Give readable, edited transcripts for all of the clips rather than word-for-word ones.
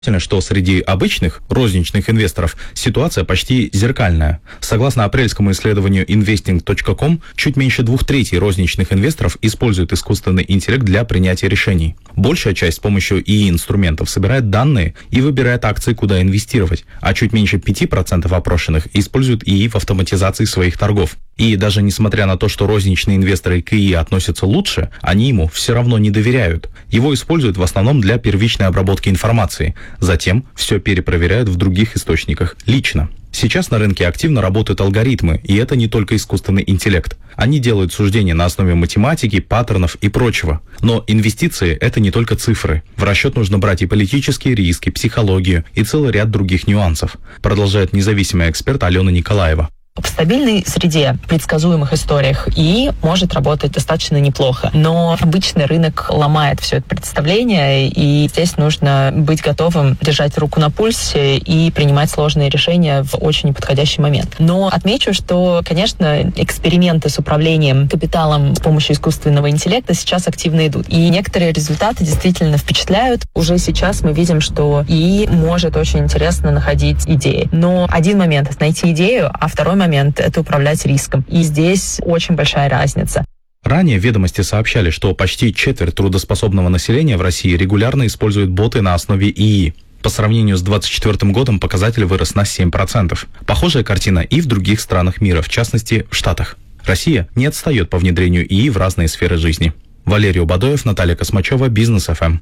Что среди обычных розничных инвесторов ситуация почти зеркальная. Согласно апрельскому исследованию investing.com, чуть меньше 2/3 розничных инвесторов используют искусственный интеллект для принятия решений. Большая часть с помощью ИИ-инструментов собирает данные и выбирает акции, куда инвестировать, а чуть меньше 5% опрошенных используют ИИ в автоматизации своих торгов. И даже несмотря на то, что розничные инвесторы к ИИ относятся лучше, они ему все равно не доверяют. Его используют в основном для первичной обработки информации. Затем все перепроверяют в других источниках лично. Сейчас на рынке активно работают алгоритмы, и это не только искусственный интеллект. Они делают суждения на основе математики, паттернов и прочего. Но инвестиции – это не только цифры. В расчет нужно брать и политические риски, психологию и целый ряд других нюансов, продолжает независимый эксперт Алена Николаева. В стабильной среде, предсказуемых историях ИИ может работать достаточно неплохо. Но обычный рынок ломает все это представление, и здесь нужно быть готовым держать руку на пульсе и принимать сложные решения в очень неподходящий момент. Но отмечу, что, конечно, эксперименты с управлением капиталом с помощью искусственного интеллекта сейчас активно идут. И некоторые результаты действительно впечатляют. Уже сейчас мы видим, что ИИ может очень интересно находить идеи. Но один момент — это найти идею, а второй момент — это управлять риском. И здесь очень большая разница. Ранее «Ведомости» сообщали, что почти четверть трудоспособного населения в России регулярно используют боты на основе ИИ. По сравнению с 2024 годом показатель вырос на 7%. Похожая картина и в других странах мира, в частности, в Штатах. Россия не отстает по внедрению ИИ в разные сферы жизни. Валерий Убадоев, Наталья Космачева, Бизнес ФМ.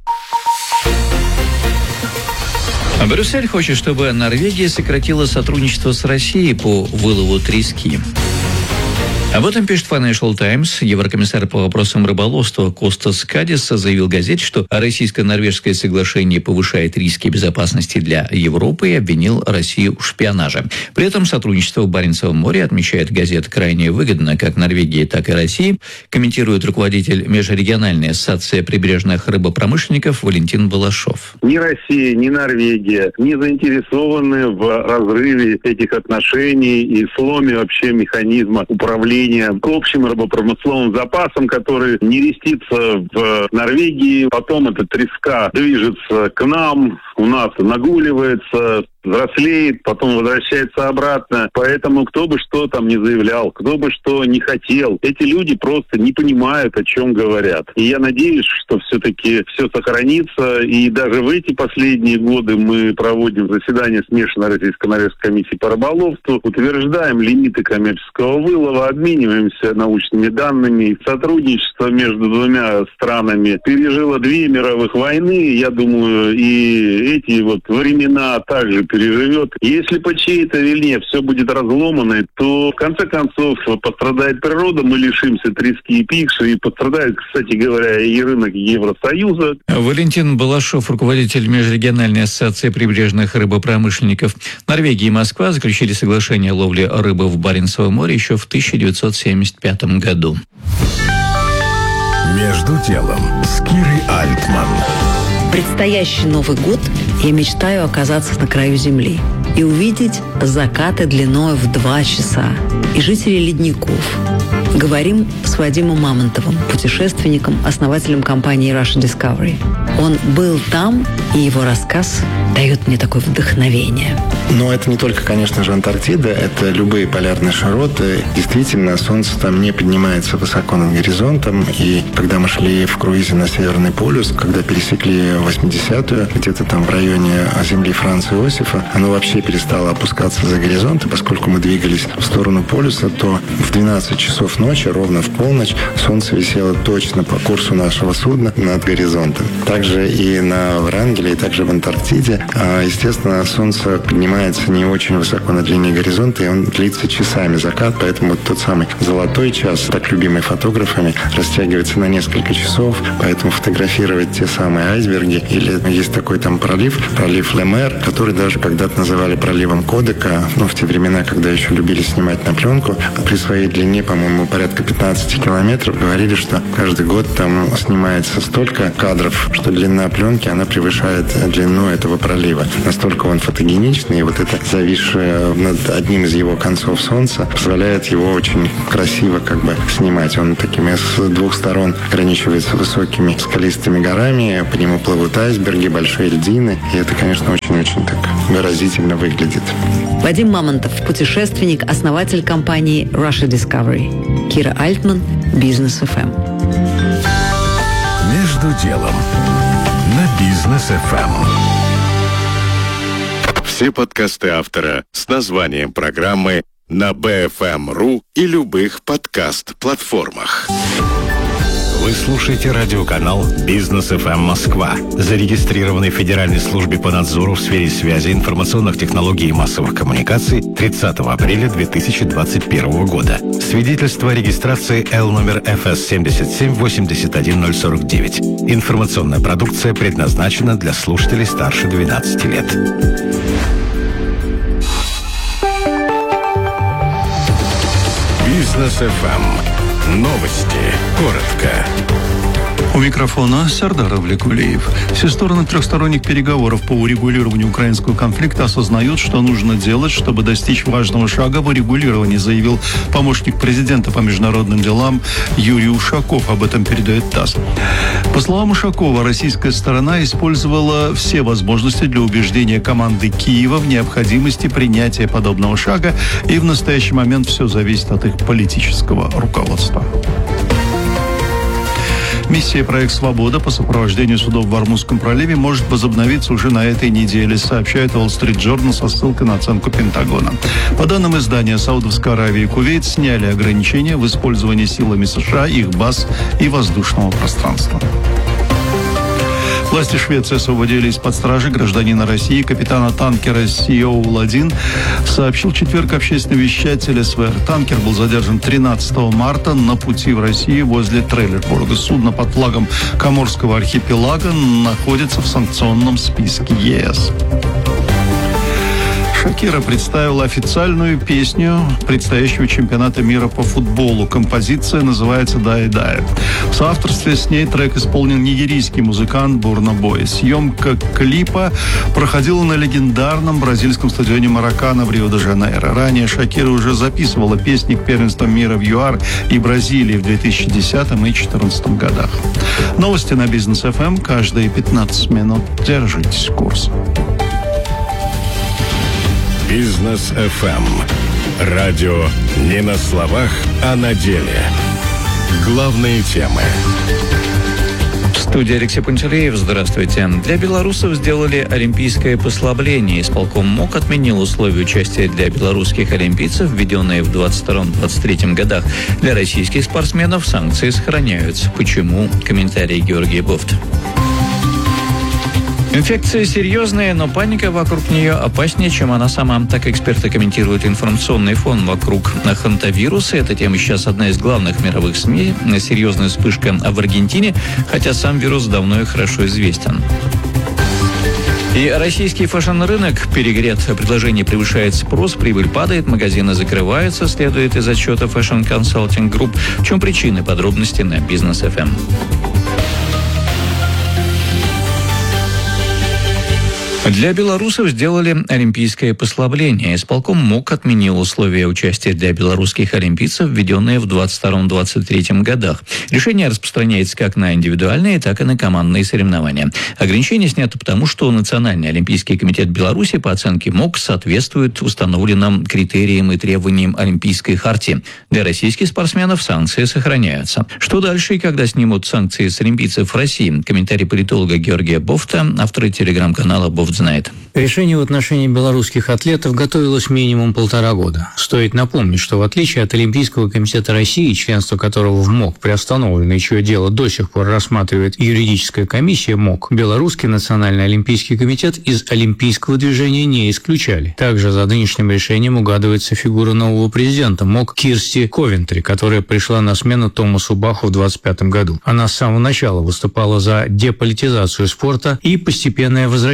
Брюссель хочет, чтобы Норвегия сократила сотрудничество с Россией по вылову трески. Об этом пишет Financial Times. Еврокомиссар по вопросам рыболовства Костас Кадис заявил газете, что российско-норвежское соглашение повышает риски безопасности для Европы и обвинил Россию в шпионаже. При этом сотрудничество в Баренцевом море, отмечает газета, крайне выгодно как Норвегии, так и России, комментирует руководитель Межрегиональной ассоциации прибрежных рыбопромышленников Валентин Балашов. Ни Россия, ни Норвегия не заинтересованы в разрыве этих отношений и сломе вообще механизма управления к общим рыбопромысловым запасам, который нерестится в Норвегии. Потом эта треска движется к нам, у нас нагуливается, взрослеет, потом возвращается обратно. Поэтому кто бы что там не заявлял, кто бы что не хотел, эти люди просто не понимают, о чем говорят. И я надеюсь, что все-таки все сохранится. И даже в эти последние годы мы проводим заседания смешанной российско-норвежской комиссии по рыболовству, утверждаем лимиты коммерческого вылова, обмениваемся научными данными. Сотрудничество между двумя странами пережило 2 мировых войны. Я думаю, и эти вот времена также переживет. Если по чьей-то вине все будет разломано, то в конце концов пострадает природа, мы лишимся трески и пикши, и пострадает, кстати говоря, и рынок Евросоюза. Валентин Балашов, руководитель Межрегиональной ассоциации прибрежных рыбопромышленников. Норвегия и Москва заключили соглашение о ловле рыбы в Баренцевом море еще в 1975 году. Между делом с Кирой Альтман. Предстоящий Новый год я мечтаю оказаться на краю земли и увидеть закаты длиной в 2 часа и жителей ледников. Говорим с Вадимом Мамонтовым, путешественником, основателем компании Russia Discovery. Он был там, и его рассказ дает мне такое вдохновение. Но это не только, конечно же, Антарктида, это любые полярные широты. Действительно, солнце там не поднимается высоко над горизонтом. И когда мы шли в круизе на Северный полюс, когда пересекли 80-ю, где-то там в районе земли Франца Иосифа, оно вообще перестало опускаться за горизонт. И поскольку мы двигались в сторону полюса, то в 12 часов ночи, ровно в полночь, солнце висело точно по курсу нашего судна над горизонтом. Также и на Врангеле, и также в Антарктиде. Естественно, солнце поднимается не очень высоко над линией горизонта, и он длится часами закат, поэтому тот самый золотой час, так любимый фотографами, растягивается на несколько часов, поэтому фотографировать те самые айсберги, или есть такой там пролив Лемер, который даже когда-то называли проливом Кодека, в те времена, когда еще любили снимать на пленку, при своей длине, по-моему, порядка 15 километров, говорили, что каждый год там снимается столько кадров, что что длина пленки, она превышает длину этого пролива. Настолько он фотогеничный, и вот это зависшее над одним из его концов солнца позволяет его очень красиво как бы снимать. Он такими с двух сторон ограничивается высокими скалистыми горами, по нему плывут айсберги, большие льдины, и это, конечно, очень-очень так выразительно выглядит. Вадим Мамонтов, путешественник, основатель компании Russia Discovery. Кира Альтман, Бизнес ФМ. Между делом на Бизнес ФМ. Все подкасты автора с названием программы на BFM.ru и любых подкаст-платформах. Вы слушаете радиоканал «Бизнес ФМ Москва», зарегистрированный в Федеральной службе по надзору в сфере связи, информационных технологий и массовых коммуникаций 30 апреля 2021 года. Свидетельство о регистрации L номер FS 7781049. Информационная продукция предназначена для слушателей старше 12 лет. Бизнес ФМ. Новости. Коротко. У микрофона Сардар Авлекулеев. Все стороны трехсторонних переговоров по урегулированию украинского конфликта осознают, что нужно делать, чтобы достичь важного шага в урегулировании, заявил помощник президента по международным делам Юрий Ушаков. Об этом передает ТАСС. По словам Ушакова, российская сторона использовала все возможности для убеждения команды Киева в необходимости принятия подобного шага, и в настоящий момент все зависит от их политического руководства. Миссия «Проект Свобода» по сопровождению судов в Ормузском проливе может возобновиться уже на этой неделе, сообщает Wall Street Journal со ссылкой на оценку Пентагона. По данным издания, Саудовская Аравия и Кувейт сняли ограничения в использовании силами США, их баз и воздушного пространства. Власти Швеции освободили из-под стражи гражданина России, капитана танкера Сиоул-1, сообщил в четверг общественный вещатель СВР. Танкер был задержан 13 марта на пути в Россию возле Трейлербурга. Судно под флагом Коморского архипелага находится в санкционном списке ЕС. Шакира представила официальную песню предстоящего чемпионата мира по футболу. Композиция называется «Дай Дай». В соавторстве с ней трек исполнил нигерийский музыкант Бурна Бой. Съемка клипа проходила на легендарном бразильском стадионе Маракана в Рио-де-Жанейро. Ранее Шакира уже записывала песни к первенствам мира в ЮАР и Бразилии в 2010 и 2014 годах. Новости на Бизнес ФМ каждые 15 минут. Держитесь в курсе. Бизнес ФМ. Радио не на словах, а на деле. Главные темы. В студии Алексей Пантелеев. Здравствуйте. Для белорусов сделали олимпийское послабление. Исполком МОК отменил условия участия для белорусских олимпийцев, введенные в 2022-2023 годах. Для российских спортсменов санкции сохраняются. Почему? Комментарий Георгия Бофт. Инфекция серьезная, но паника вокруг нее опаснее, чем она сама. Так эксперты комментируют информационный фон вокруг хантавируса. Эта тема сейчас одна из главных мировых СМИ. Серьезная вспышка в Аргентине, хотя сам вирус давно и хорошо известен. И российский фэшн-рынок перегрет. Предложение превышает спрос, прибыль падает, магазины закрываются, следует из отчета Fashion Consulting Group. В чем причины? Подробности на Бизнес ФМ. Для белорусов сделали олимпийское послабление. Исполком МОК отменил условия участия для белорусских олимпийцев, введенные в 2022-2023 годах. Решение распространяется как на индивидуальные, так и на командные соревнования. Ограничение снято потому, что Национальный олимпийский комитет Беларуси по оценке МОК соответствует установленным критериям и требованиям Олимпийской хартии. Для российских спортсменов санкции сохраняются. Что дальше и когда снимут санкции с олимпийцев в России? Комментарий политолога Георгия Бофта, автора телеграм-канала «Бофт знает». Решение в отношении белорусских атлетов готовилось минимум 1,5 года. Стоит напомнить, что в отличие от Олимпийского комитета России, членство которого в МОК приостановлено и чье дело до сих пор рассматривает юридическая комиссия МОК, Белорусский национальный олимпийский комитет из олимпийского движения не исключали. Также за нынешним решением угадывается фигура нового президента МОК Кирсти Ковентри, которая пришла на смену Томасу Баху в 2025 году. Она с самого начала выступала за деполитизацию спорта и постепенное возвращение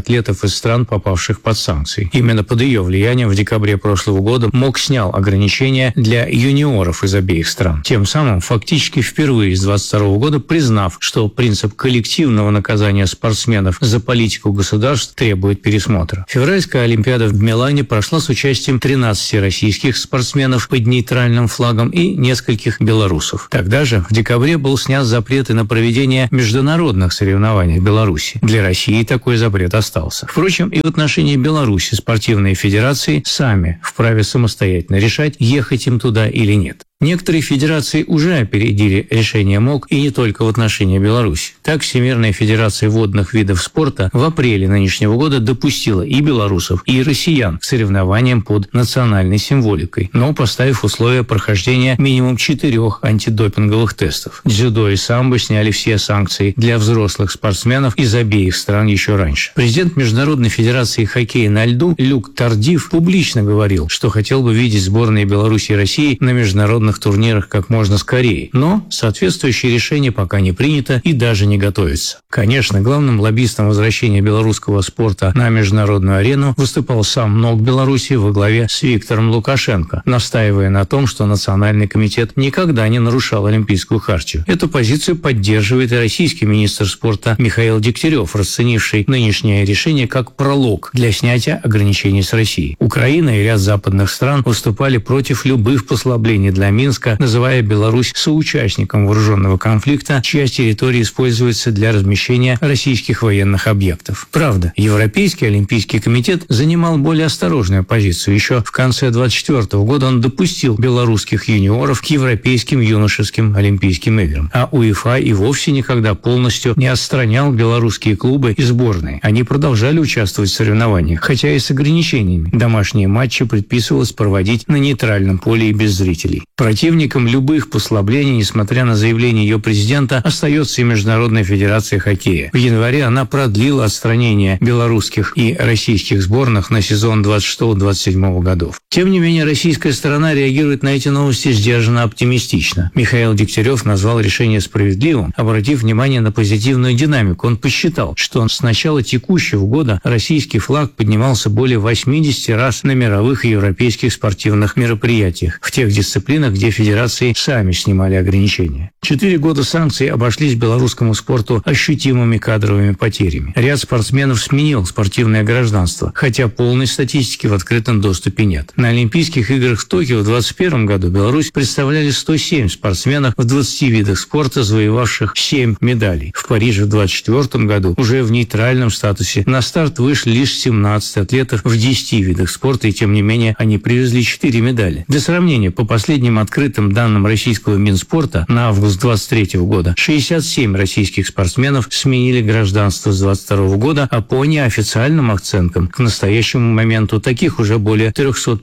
атлетов из стран, попавших под санкции. Именно под ее влиянием в декабре прошлого года МОК снял ограничения для юниоров из обеих стран. Тем самым фактически впервые с 2022 года признав, что принцип коллективного наказания спортсменов за политику государств требует пересмотра. Февральская Олимпиада в Милане прошла с участием 13 российских спортсменов под нейтральным флагом и нескольких белорусов. Тогда же в декабре был снят запрет и на проведение международных соревнований в Беларуси. Для России такой запрет остался. Впрочем, и в отношении Беларуси спортивные федерации сами вправе самостоятельно решать, ехать им туда или нет. Некоторые федерации уже опередили решение МОК, и не только в отношении Беларуси. Так, Всемирная федерация водных видов спорта в апреле нынешнего года допустила и белорусов, и россиян к соревнованиям под национальной символикой, но поставив условия прохождения минимум 4 антидопинговых тестов. Дзюдо и самбо сняли все санкции для взрослых спортсменов из обеих стран еще раньше. Президент Международной федерации хоккея на льду Люк Тардив публично говорил, что хотел бы видеть сборные Беларуси и России на международных турнирах как можно скорее, но соответствующее решение пока не принято и даже не готовится. Конечно, главным лоббистом возвращения белорусского спорта на международную арену выступал сам МНОК Беларуси во главе с Виктором Лукашенко, настаивая на том, что Национальный комитет никогда не нарушал Олимпийскую хартию. Эту позицию поддерживает и российский министр спорта Михаил Дегтярев, расценивший нынешнее решение как пролог для снятия ограничений с Россией. Украина и ряд западных стран выступали против любых послаблений для Минска, называя Беларусь соучастником вооруженного конфликта, чья территория используется для размещения российских военных объектов. Правда, Европейский олимпийский комитет занимал более осторожную позицию. Еще в конце 2024 года он допустил белорусских юниоров к европейским юношеским олимпийским играм. А УЕФА и вовсе никогда полностью не отстранял белорусские клубы и сборные. Они продолжали участвовать в соревнованиях, хотя и с ограничениями. Домашние матчи предписывалось проводить на нейтральном поле и без зрителей. Противником любых послаблений, несмотря на заявление ее президента, остается и Международная федерация хоккея. В январе она продлила отстранение белорусских и российских сборных на сезон 26-27 годов. Тем не менее, российская сторона реагирует на эти новости сдержанно оптимистично. Михаил Дегтярев назвал решение справедливым, обратив внимание на позитивную динамику. Он посчитал, что с начала текущего года российский флаг поднимался более 80 раз на мировых и европейских спортивных мероприятиях, в тех дисциплинах, где федерации сами снимали ограничения. 4 года санкций обошлись белорусскому спорту ощутимыми кадровыми потерями. Ряд спортсменов сменил спортивное гражданство, хотя полной статистики в открытом доступе нет. На Олимпийских играх в Токио в 2021 году Беларусь представляли 107 спортсменов в 20 видах спорта, завоевавших 7 медалей. В Париже в 2024 году уже в нейтральном статусе на старт вышли лишь 17 атлетов в 10 видах спорта, и тем не менее они привезли 4 медали. Для сравнения, по последним открытым данным российского Минспорта на август 2023 года 67 российских спортсменов сменили гражданство с 2022 года, а по неофициальным оценкам к настоящему моменту таких уже более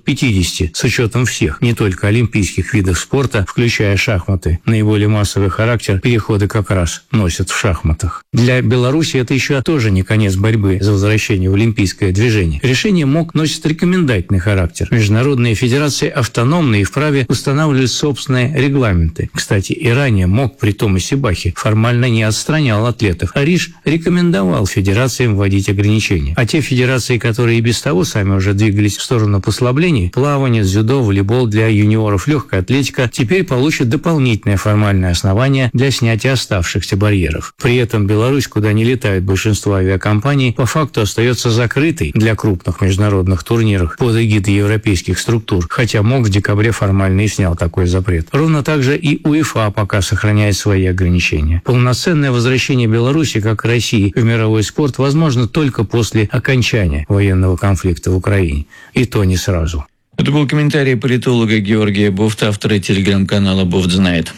350, с учетом всех, не только олимпийских видов спорта, включая шахматы. Наиболее массовый характер переходы как раз носят в шахматах. Для Беларуси это еще тоже не конец борьбы за возвращение в олимпийское движение. Решение МОК носит рекомендательный характер. Международные федерации автономны и вправе устанавливать собственные регламенты. Кстати, и ранее МОК при Томасе Бахе формально не отстранял атлетов, а лишь рекомендовал федерациям вводить ограничения. А те федерации, которые и без того сами уже двигались в сторону послаблений, плавание, дзюдо, волейбол для юниоров, легкая атлетика, теперь получат дополнительное формальное основание для снятия оставшихся барьеров. При этом Беларусь, куда не летает большинство авиакомпаний, по факту остается закрытой для крупных международных турниров под эгидой европейских структур, хотя МОК в декабре формально и снял такой запрет. Ровно так же и УЕФА пока сохраняет свои ограничения. Полноценное возвращение Беларуси, как и России, в мировой спорт возможно только после окончания военного конфликта в Украине. И то не сразу. Это был комментарий политолога Георгия Буфта, автора телеграм-канала «Буфт знает».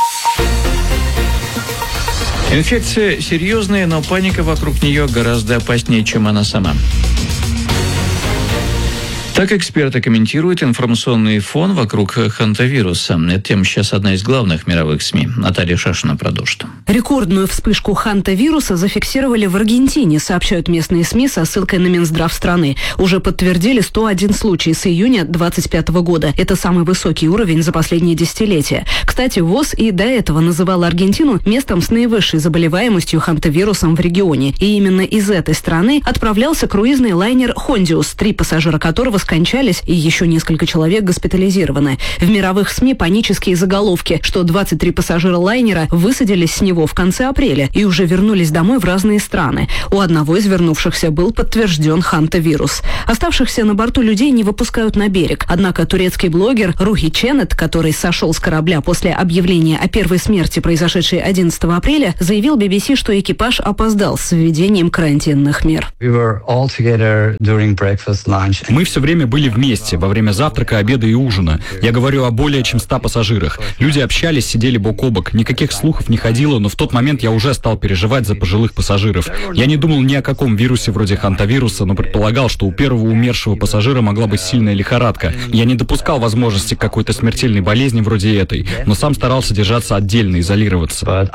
Инфекция серьезная, но паника вокруг нее гораздо опаснее, чем она сама. Так эксперты комментируют информационный фон вокруг хантавируса. Эта тема сейчас одна из главных мировых СМИ. Наталья Шашина продолжит. Рекордную вспышку хантавируса зафиксировали в Аргентине, сообщают местные СМИ со ссылкой на Минздрав страны. Уже подтвердили 101 случай с июня 2025 года. Это самый высокий уровень за последние десятилетия. Кстати, ВОЗ и до этого называла Аргентину местом с наивысшей заболеваемостью хантавирусом в регионе. И именно из этой страны отправлялся круизный лайнер «Хондиус», 3 пассажира которого скончались и еще несколько человек госпитализированы. В мировых СМИ панические заголовки, что 23 пассажира лайнера высадились с него в конце апреля и уже вернулись домой в разные страны. У одного из вернувшихся был подтвержден хантавирус. Оставшихся на борту людей не выпускают на берег. Однако турецкий блогер Рухи Ченет, который сошел с корабля после объявления о первой смерти, произошедшей 11 апреля, заявил BBC, что экипаж опоздал с введением карантинных мер. Мы все время были вместе, во время завтрака, обеда и ужина. Я говорю о более чем 100 пассажирах. Люди общались, сидели бок о бок. Никаких слухов не ходило, но в тот момент я уже стал переживать за пожилых пассажиров. Я не думал ни о каком вирусе вроде хантавируса, но предполагал, что у первого умершего пассажира могла быть сильная лихорадка. Я не допускал возможности какой-то смертельной болезни вроде этой, но сам старался держаться отдельно, изолироваться.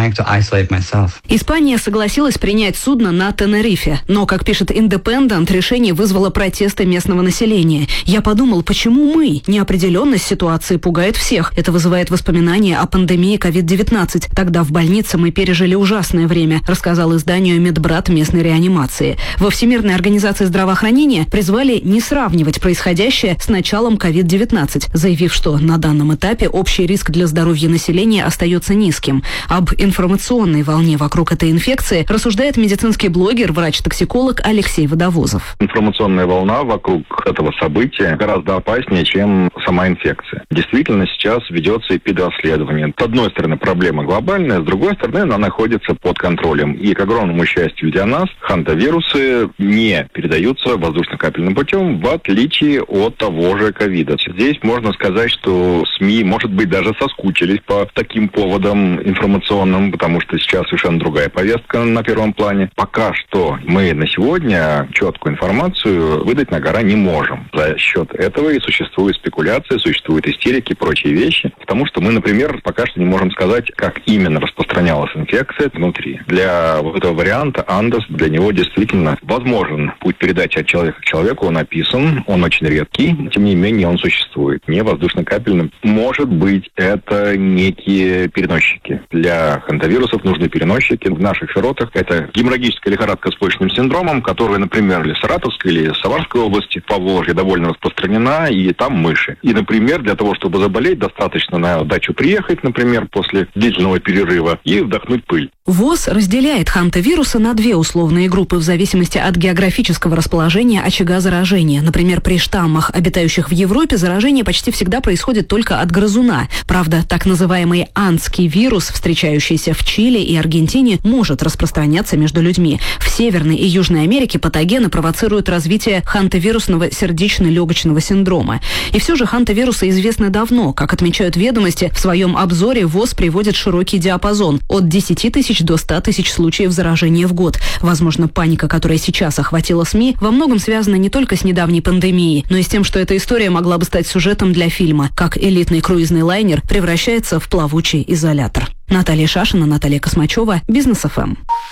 Испания согласилась принять судно на Тенерифе, но, как пишет Independent, решение вызвало протесты местного населения. Я подумал, почему мы? Неопределенность ситуации пугает всех. Это вызывает воспоминания о пандемии COVID-19. Тогда в больнице мы пережили ужасное время, рассказал изданию Медбрат местной реанимации. Во Всемирной организации здравоохранения призвали не сравнивать происходящее с началом COVID-19, заявив, что на данном этапе общий риск для здоровья населения остается низким. Об информационной волне вокруг этой инфекции рассуждает медицинский блогер, врач-токсиколог Алексей Водовозов. Информационная волна вокруг этого события гораздо опаснее, чем сама инфекция. Действительно, сейчас ведется эпидоследование. С одной стороны, проблема глобальная, с другой стороны, она находится под контролем. И, к огромному счастью для нас, хантавирусы не передаются воздушно-капельным путем, в отличие от того же ковида. Здесь можно сказать, что СМИ, может быть, даже соскучились по таким поводам информационным, потому что сейчас совершенно другая повестка на первом плане. Пока что мы на сегодня четкую информацию выдать на гора не можем. За счет этого и существуют спекуляции, существуют истерики и прочие вещи, потому что мы, например, пока что не можем сказать, как именно распространялась инфекция внутри. Для вот этого варианта Андес, для него действительно возможен путь передачи от человека к человеку, он описан, он очень редкий, тем не менее он существует. Не воздушно-капельным. Может быть, это некие переносчики. Для хантавирусов нужны переносчики. В наших широтах это геморрагическая лихорадка с почечным синдромом, которая, например, в Саратовской или Самарской области, Поволжье, довольно распространена, и там мыши. И, например, для того, чтобы заболеть, достаточно на дачу приехать, например, после длительного перерыва и вдохнуть пыль. ВОЗ разделяет хантавируса на 2 условные группы в зависимости от географического расположения очага заражения. Например, при штаммах, обитающих в Европе, заражение почти всегда происходит только от грызуна. Правда, так называемый андский вирус, встречающийся в Чили и Аргентине, может распространяться между людьми. В Северной и Южной Америке патогены провоцируют развитие хантавирусного сердечно-легочного синдрома. И все же хантавирусы известны давно. Как отмечают ведомости, в своем обзоре ВОЗ приводит широкий диапазон – от 10 тысяч до 100 тысяч случаев заражения в год. Возможно, паника, которая сейчас охватила СМИ, во многом связана не только с недавней пандемией, но и с тем, что эта история могла бы стать сюжетом для фильма, как элитный круизный лайнер превращается в плавучий изолятор. Наталья Шашина, Наталья Космачева, Бизнес ФМ.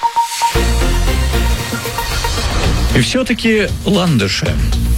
И все-таки ландыши.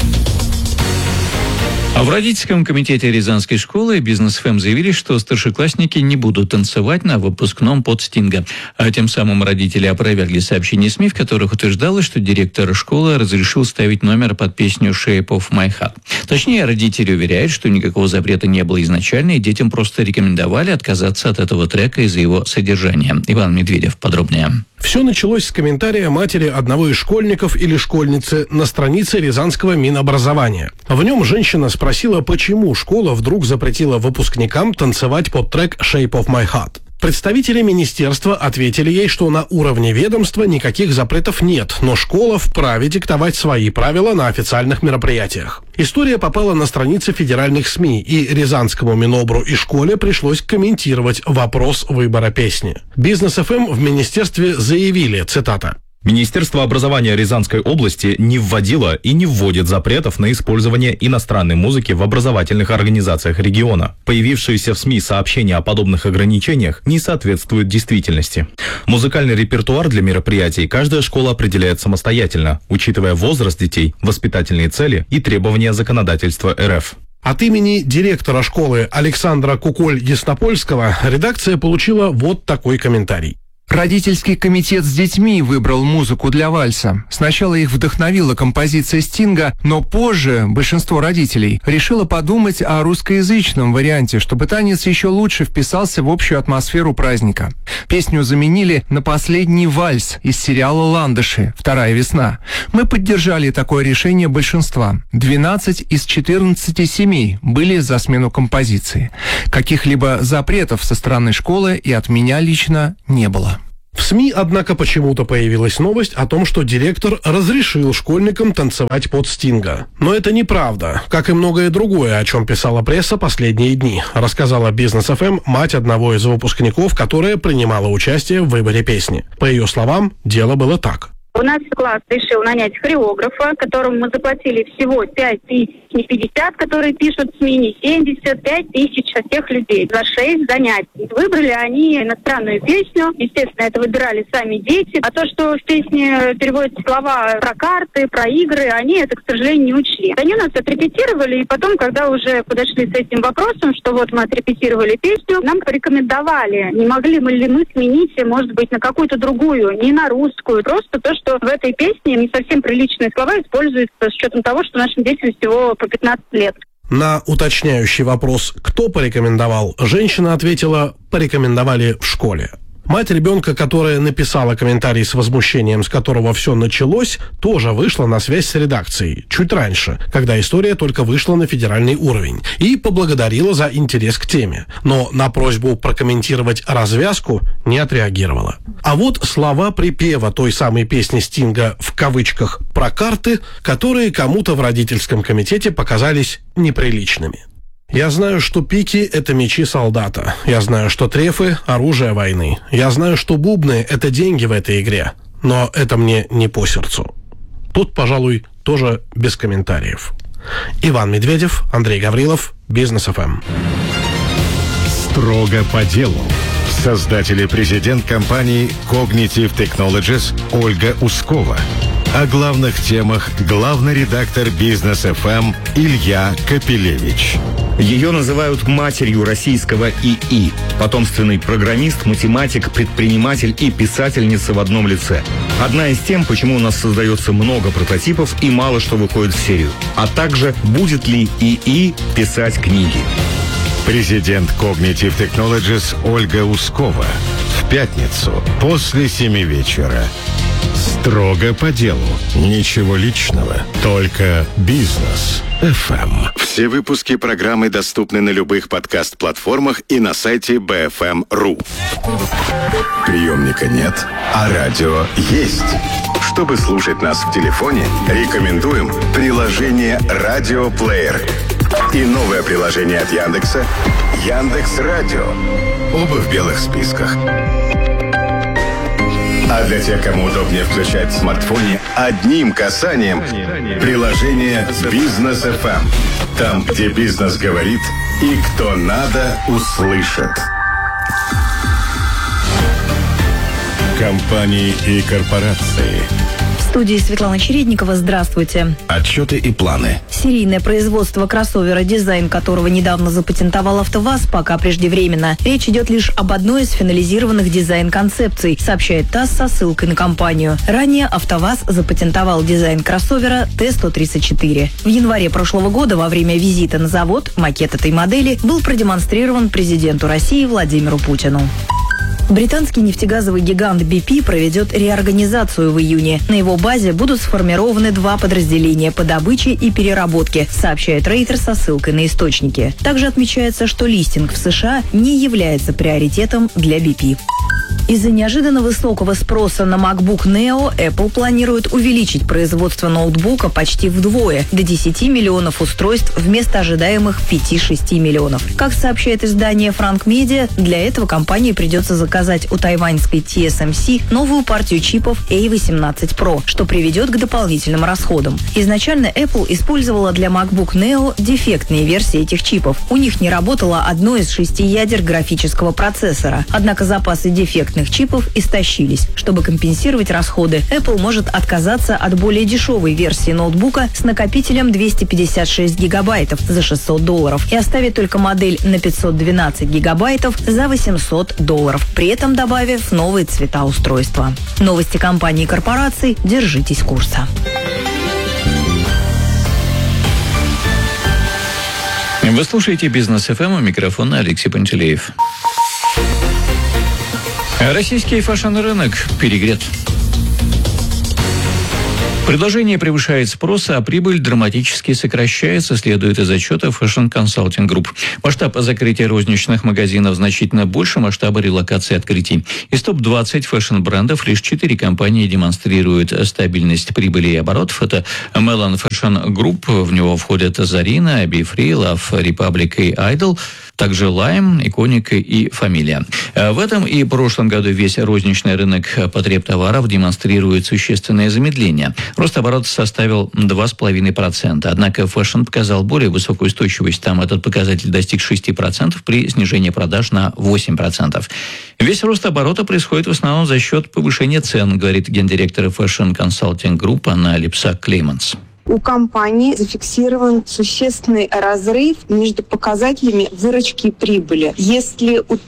А в родительском комитете Рязанской школы Бизнес ФМ заявили, что старшеклассники не будут танцевать на выпускном под Стинга. А тем самым родители опровергли сообщения СМИ, в которых утверждалось, что директор школы разрешил ставить номер под песню «Shape of My Heart». Точнее, родители уверяют, что никакого запрета не было изначально, и детям просто рекомендовали отказаться от этого трека из-за его содержания. Иван Медведев подробнее. Все началось с комментария матери одного из школьников или школьницы на странице Рязанского Минобразования. В нем женщина спросила, почему школа вдруг запретила выпускникам танцевать под трек «Shape of My Heart». Представители министерства ответили ей, что на уровне ведомства никаких запретов нет, но школа вправе диктовать свои правила на официальных мероприятиях. История попала на страницы федеральных СМИ, и Рязанскому Минобру и школе пришлось комментировать вопрос выбора песни. Бизнес ФМ в министерстве заявили, цитата: Министерство образования Рязанской области не вводило и не вводит запретов на использование иностранной музыки в образовательных организациях региона. Появившиеся в СМИ сообщения о подобных ограничениях не соответствуют действительности. Музыкальный репертуар для мероприятий каждая школа определяет самостоятельно, учитывая возраст детей, воспитательные цели и требования законодательства РФ. От имени директора школы Александра Куколь-Яснопольского редакция получила вот такой комментарий. Родительский комитет с детьми выбрал музыку для вальса. Сначала их вдохновила композиция Стинга, но позже большинство родителей решило подумать о русскоязычном варианте, чтобы танец еще лучше вписался в общую атмосферу праздника. Песню заменили на последний вальс из сериала «Ландыши. Вторая весна». Мы поддержали такое решение большинства. 12 из 14 семей были за смену композиции. Каких-либо запретов со стороны школы и от меня лично не было. В СМИ, однако, почему-то появилась новость о том, что директор разрешил школьникам танцевать под Стинга. Но это неправда, как и многое другое, о чем писала пресса последние дни, рассказала Бизнес ФМ мать одного из выпускников, которая принимала участие в выборе песни. По ее словам, дело было так. У нас класс решил нанять хореографа, которому мы заплатили всего 5 тысяч, не 50, которые пишут в СМИ, не 70, 5 тысяч от тех людей за 6 занятий. Выбрали они иностранную песню, естественно, это выбирали сами дети. А то, что в песне переводятся слова про карты, про игры, они это, к сожалению, не учли. Они у нас отрепетировали, и потом, когда уже подошли с этим вопросом, что вот мы отрепетировали песню, нам порекомендовали, не могли ли мы сменить, может быть, на какую-то другую, не на русскую, просто то, что в этой песне не совсем приличные слова используются с учетом того, что нашим детям всего по 15 лет. На уточняющий вопрос, кто порекомендовал, женщина ответила: порекомендовали в школе. Мать ребенка, которая написала комментарий с возмущением, с которого все началось, тоже вышла на связь с редакцией чуть раньше, когда история только вышла на федеральный уровень, и поблагодарила за интерес к теме, но на просьбу прокомментировать развязку не отреагировала. А вот слова припева той самой песни Стинга в кавычках про карты, которые кому-то в родительском комитете показались неприличными. Я знаю, что пики – это мечи солдата. Я знаю, что трефы – оружие войны. Я знаю, что бубны – это деньги в этой игре. Но это мне не по сердцу. Тут, пожалуй, тоже без комментариев. Иван Медведев, Андрей Гаврилов, Бизнес ФМ. Строго по делу. Создатель и президент компании Cognitive Technologies Ольга Ускова. О главных темах главный редактор Бизнес ФМ Илья Капелевич. Ее называют матерью российского ИИ. Потомственный программист, математик, предприниматель и писательница в одном лице. Одна из тем, почему у нас создается много прототипов и мало что выходит в серию. А также, будет ли ИИ писать книги. Президент Cognitive Technologies Ольга Ускова. В пятницу после 7 вечера. Строго по делу. Ничего личного. Только Бизнес ФМ. Все выпуски программы доступны на любых подкаст-платформах и на сайте BFM.ru. Приемника нет, а радио есть. Чтобы слушать нас в телефоне, рекомендуем приложение «Радиоплеер». И новое приложение от Яндекса «Яндекс.Радио». Оба в белых списках. А для тех, кому удобнее включать в смартфоне одним касанием, приложение «Бизнес ФМ». Там, где бизнес говорит и кто надо, услышит. Компании и корпорации. В студии Светлана Чередникова. Здравствуйте. Отчеты и планы. Серийное производство кроссовера, дизайн которого недавно запатентовал АвтоВАЗ, пока преждевременно. Речь идет лишь об одной из финализированных дизайн-концепций, сообщает ТАСС со ссылкой на компанию. Ранее АвтоВАЗ запатентовал дизайн кроссовера Т-134. В январе прошлого года во время визита на завод макет этой модели был продемонстрирован президенту России Владимиру Путину. Британский нефтегазовый гигант BP проведет реорганизацию в июне. На его базе будут сформированы 2 подразделения по добыче и переработке, сообщает Рейтер со ссылкой на источники. Также отмечается, что листинг в США не является приоритетом для BP. Из-за неожиданно высокого спроса на MacBook Neo Apple планирует увеличить производство ноутбука почти вдвое, до 10 миллионов устройств вместо ожидаемых 5-6 миллионов. Как сообщает издание Frank Media, для этого компании придется заказать у тайваньской TSMC новую партию чипов A18 Pro, что приведет к дополнительным расходам. Изначально Apple использовала для MacBook Neo дефектные версии этих чипов. У них не работало одно из 6 ядер графического процессора. Однако запасы дефектных чипов истощились. Чтобы компенсировать расходы, Apple может отказаться от более дешевой версии ноутбука с накопителем 256 гигабайтов за $600 и оставить только модель на 512 гигабайтов за $800, при этом добавив новые цвета устройства. Новости компаний и корпораций. Держитесь курса. Вы слушаете «Бизнес ФМ», у микрофона Алексей Пантелеев. Российский фэшн-рынок перегрет. Предложение превышает спрос, а прибыль драматически сокращается, следует из отчета Fashion Consulting Group. Масштаб закрытия розничных магазинов значительно больше масштаба релокации открытий. Из топ-20 фэшн-брендов лишь 4 компании демонстрируют стабильность прибыли и оборотов. Это Melon Fashion Group, в него входят Zarina, Be Free, Love Republic и Idol, также Lime, Iconic и Familia. В этом и прошлом году весь розничный рынок потребтоваров демонстрирует существенное замедление. Рост оборота составил 2,5%. Однако фэшн показал более высокую устойчивость. Там этот показатель достиг 6% при снижении продаж на 8%. Весь рост оборота происходит в основном за счет повышения цен, говорит гендиректор Fashion Consulting Group Анна Липсак-Клейманс. У компании зафиксирован существенный разрыв между показателями выручки и прибыли. Если у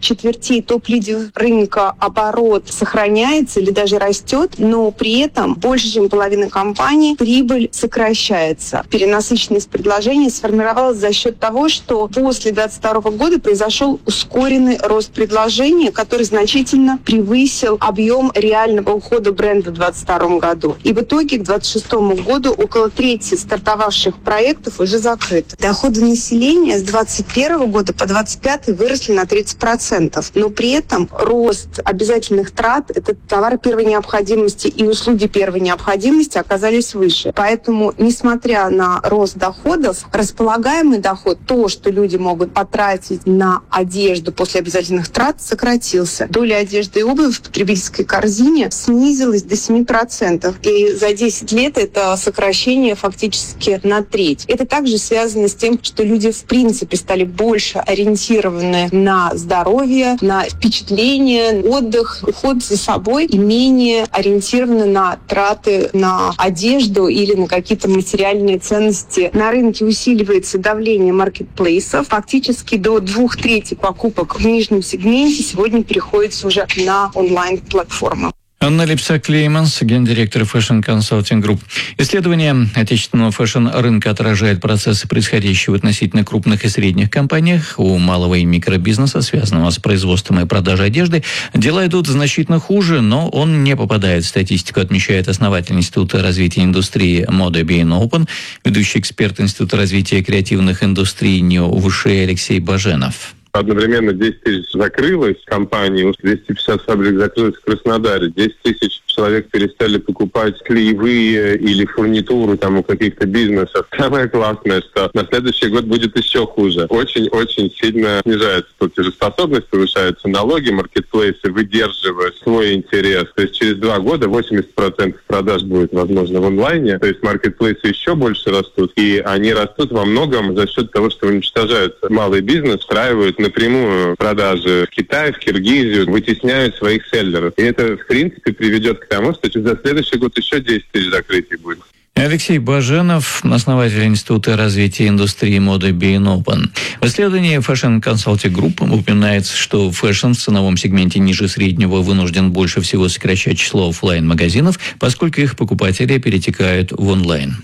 3/4 топ-лидеров рынка оборот сохраняется или даже растет, но при этом больше, чем половина компаний прибыль сокращается. Перенасыщенность предложений сформировалась за счет того, что после 2022 года произошел ускоренный рост предложений, который значительно превысил объем реального ухода бренда в 2022 году. И в итоге к 2026 году около трети стартовавших проектов уже закрыты. Доходы населения с 2021 года по 2025 выросли на 30%. Но при этом рост обязательных трат, это товары первой необходимости и услуги первой необходимости, оказались выше. Поэтому, несмотря на рост доходов, располагаемый доход, то, что люди могут потратить на одежду после обязательных трат, сократился. Доля одежды и обуви в потребительской корзине снизилась до 7%. И за 10 лет это сокращение фактически на треть. Это также связано с тем, что люди в принципе стали больше ориентированы на здоровье, на впечатление, отдых, уход за собой и менее ориентированы на траты на одежду или на какие-то материальные ценности. На рынке усиливается давление маркетплейсов. Фактически до 2/3 покупок в нижнем сегменте сегодня переходится уже на онлайн-платформы. Анна Липсак-Клейманс, гендиректор Fashion Consulting Group. Исследование отечественного фэшн-рынка отражает процессы, происходящие в относительно крупных и средних компаниях. У малого и микробизнеса, связанного с производством и продажей одежды, дела идут значительно хуже, но он не попадает в статистику, отмечает основатель Института развития индустрии моды Being Open, ведущий эксперт Института развития креативных индустрий НИО-ВШ Алексей Баженов. Одновременно 10 тысяч закрылось компаний, 250 фабрик закрылось в Краснодаре, 10 тысяч человек перестали покупать клеевые или фурнитуру там у каких-то бизнесов. Самое классное, что на следующий год будет еще хуже. Очень-очень сильно снижается платежеспособность, повышаются налоги, маркетплейсы выдерживают свой интерес. То есть через 2 года 80% продаж будет, возможно, в онлайне. То есть маркетплейсы еще больше растут. И они растут во многом за счет того, что уничтожаются малый бизнес, встраивают напрямую продажи в Китай, в Киргизию, вытесняют своих селлеров. И это, в принципе, приведет к тому, что за следующий год еще 10 тысяч закрытий будет. Алексей Баженов, основатель Института развития индустрии моды Being Open. В исследовании Fashion Consulting Group упоминается, что фэшн в ценовом сегменте ниже среднего вынужден больше всего сокращать число офлайн-магазинов, поскольку их покупатели перетекают в онлайн.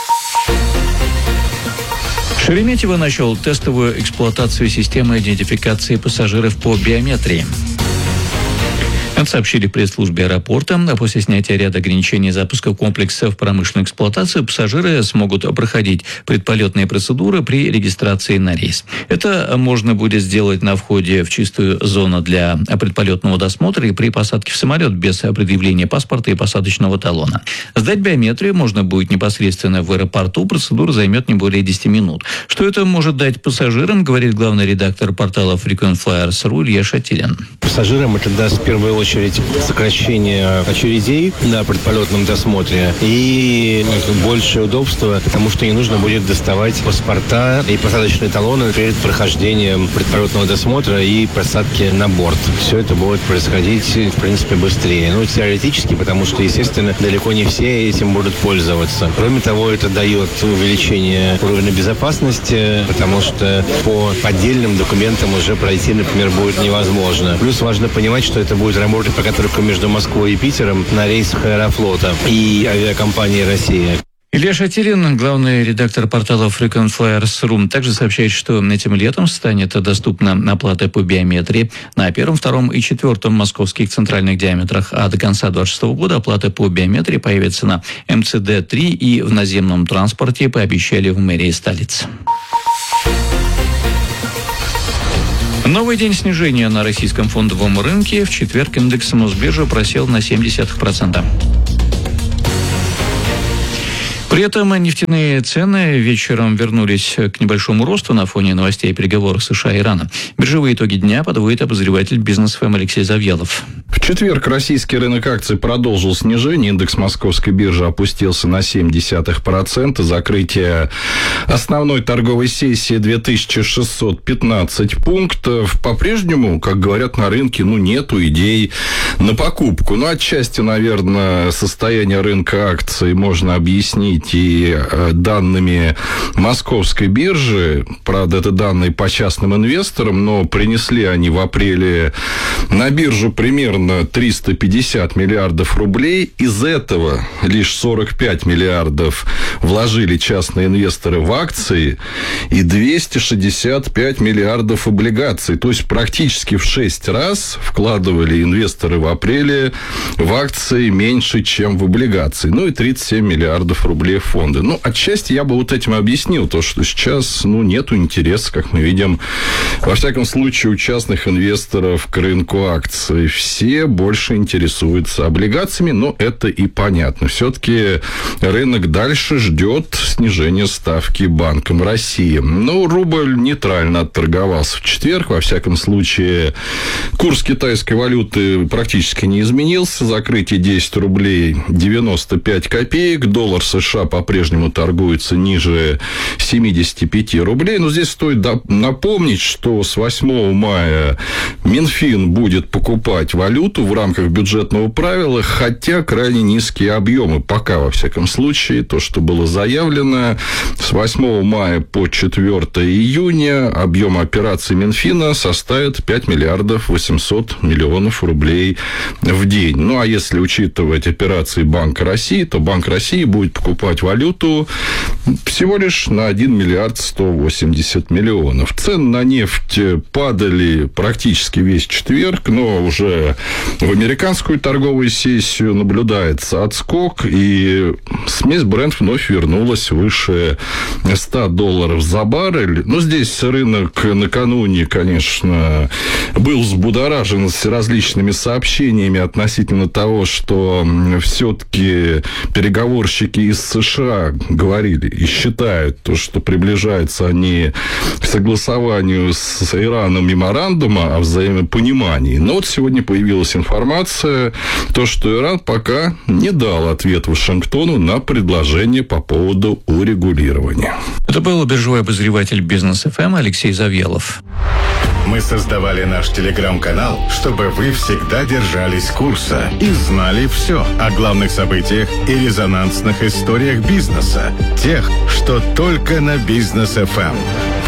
Шереметьево начал тестовую эксплуатацию системы идентификации пассажиров по биометрии. Это сообщили в пресс-службе аэропорта. А после снятия ряда ограничений запуска комплекса в промышленную эксплуатацию пассажиры смогут проходить предполетные процедуры при регистрации на рейс. Это можно будет сделать на входе в чистую зону для предполетного досмотра и при посадке в самолет без предъявления паспорта и посадочного талона. Сдать биометрию можно будет непосредственно в аэропорту. Процедура займет не более 10 минут. Что это может дать пассажирам, говорит главный редактор портала frequentflyers.ru Илья Шатилин. Пассажирам это даст в первую очередь сокращение очередей на предполетном досмотре и большее удобство, потому что не нужно будет доставать паспорта и посадочные талоны перед прохождением предполетного досмотра и посадки на борт. Все это будет происходить, в принципе, быстрее. Теоретически, потому что, естественно, далеко не все этим будут пользоваться. Кроме того, это дает увеличение уровня безопасности, потому что по поддельным документам уже пройти, например, будет невозможно. Плюс важно понимать, что это будет работать пока только между Москвой и Питером на рейсах Аэрофлота и авиакомпании «Россия». Илья Шатилин, главный редактор портала frequentflyers.ru, также сообщает, что этим летом станет доступна оплата по биометрии на 1, 2 и 4 московских центральных диаметрах, а до конца 2026 года оплата по биометрии появится на МЦД-3 и в наземном транспорте, пообещали в мэрии столицы. Новый день снижения на российском фондовом рынке. В четверг индекс Мосбиржи просел на 0,7%. При этом нефтяные цены вечером вернулись к небольшому росту на фоне новостей переговоров США и Ирана. Биржевые итоги дня подводит обозреватель Бизнес-ФМ Алексей Завьялов. В четверг российский рынок акций продолжил снижение. Индекс Московской биржи опустился на 0,7%. Закрытие основной торговой сессии 2615 пунктов. По-прежнему, как говорят на рынке, нету идей на покупку. Отчасти, наверное, состояние рынка акций можно объяснить и данными Московской биржи. Правда, это данные по частным инвесторам, но принесли они в апреле на биржу примерно 350 миллиардов рублей. Из этого лишь 45 миллиардов вложили частные инвесторы в акции и 265 миллиардов облигаций. То есть, практически в 6 раз вкладывали инвесторы в апреле в акции меньше, чем в облигации. И 37 миллиардов рублей в фонды. Отчасти я бы этим объяснил то, что сейчас, нету интереса, как мы видим, во всяком случае, у частных инвесторов к рынку акций. Все больше интересуются облигациями, но это и понятно. Все-таки рынок дальше ждет снижения ставки Банком России. Рубль нейтрально отторговался в четверг. Во всяком случае, курс китайской валюты практически не изменился. Закрытие 10 рублей 95 копеек. Доллар США по-прежнему торгуется ниже 75 рублей. Но здесь стоит напомнить, что с 8 мая Минфин будет покупать валюту в рамках бюджетного правила, хотя крайне низкие объемы. Пока, во всяком случае, то, что было заявлено, с 8 мая по 4 июня объем операций Минфина составит 5 миллиардов 800 миллионов рублей в день. А если учитывать операции Банка России, то Банк России будет покупать валюту всего лишь на 1 миллиард 180 миллионов. Цены на нефть падали практически весь четверг, но уже в американскую торговую сессию наблюдается отскок, и смесь Brent вновь вернулась выше $100 за баррель. Здесь рынок накануне, конечно, был взбудоражен с различными сообщениями относительно того, что все-таки переговорщики из США говорили и считают то, что приближаются они к согласованию с Ираном меморандума о взаимопонимании. Но сегодня появилась информация, то, что Иран пока не дал ответ Вашингтону на предложение по поводу урегулирования. Это был биржевой обозреватель Бизнес-ФМ Алексей Завьялов. Мы создавали наш телеграм-канал, чтобы вы всегда держались курса и знали все о главных событиях и резонансных историях бизнеса. Тех, что только на Бизнес-ФМ.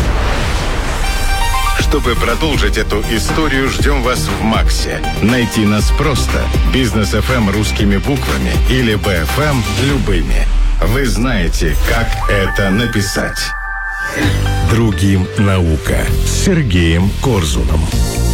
Чтобы продолжить эту историю, ждем вас в Максе. Найти нас просто. Бизнес-ФМ русскими буквами или БФМ любыми. Вы знаете, как это написать. Другим наука с Сергеем Корзуном.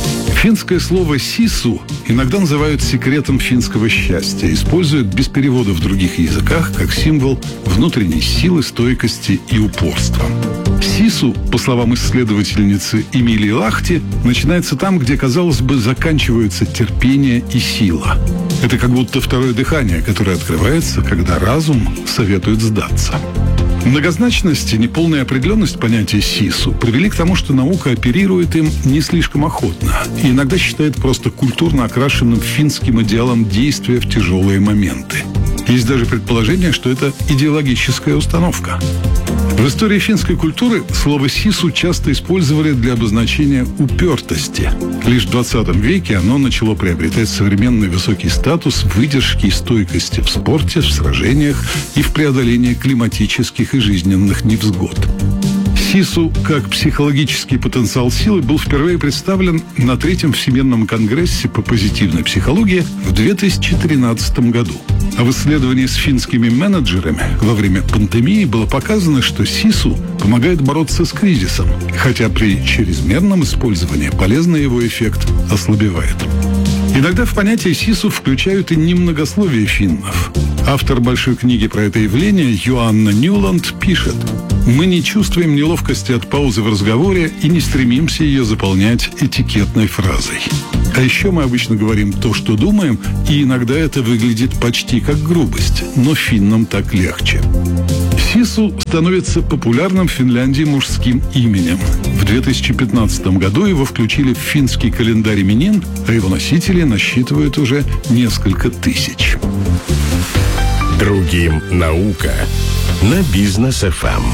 Финское слово «сису» иногда называют секретом финского счастья, используют без перевода в других языках как символ внутренней силы, стойкости и упорства. Сису, по словам исследовательницы Эмилии Лахти, начинается там, где, казалось бы, заканчиваются терпение и сила. Это как будто второе дыхание, которое открывается, когда разум советует сдаться. Многозначность и неполная определенность понятия СИСу привели к тому, что наука оперирует им не слишком охотно и иногда считает просто культурно окрашенным финским идеалом действия в тяжелые моменты. Есть даже предположение, что это идеологическая установка. В истории финской культуры слово «сису» часто использовали для обозначения упертости. Лишь в 20 веке оно начало приобретать современный высокий статус выдержки и стойкости в спорте, в сражениях и в преодолении климатических и жизненных невзгод. СИСу как психологический потенциал силы был впервые представлен на 3-м Всемирном конгрессе по позитивной психологии в 2013 году. А в исследовании с финскими менеджерами во время пандемии было показано, что СИСу помогает бороться с кризисом, хотя при чрезмерном использовании полезный его эффект ослабевает. Иногда в понятие СИСу включают и немногословие финнов. Автор большой книги про это явление Йоанна Ньюланд пишет: «Мы не чувствуем неловкости от паузы в разговоре и не стремимся ее заполнять этикетной фразой. А еще мы обычно говорим то, что думаем, и иногда это выглядит почти как грубость, но финнам так легче». СИСу становится популярным в Финляндии мужским именем. В 2015 году его включили в финский календарь именин, а его носители насчитывают уже несколько тысяч. Другим наука на Бизнес-ФМ.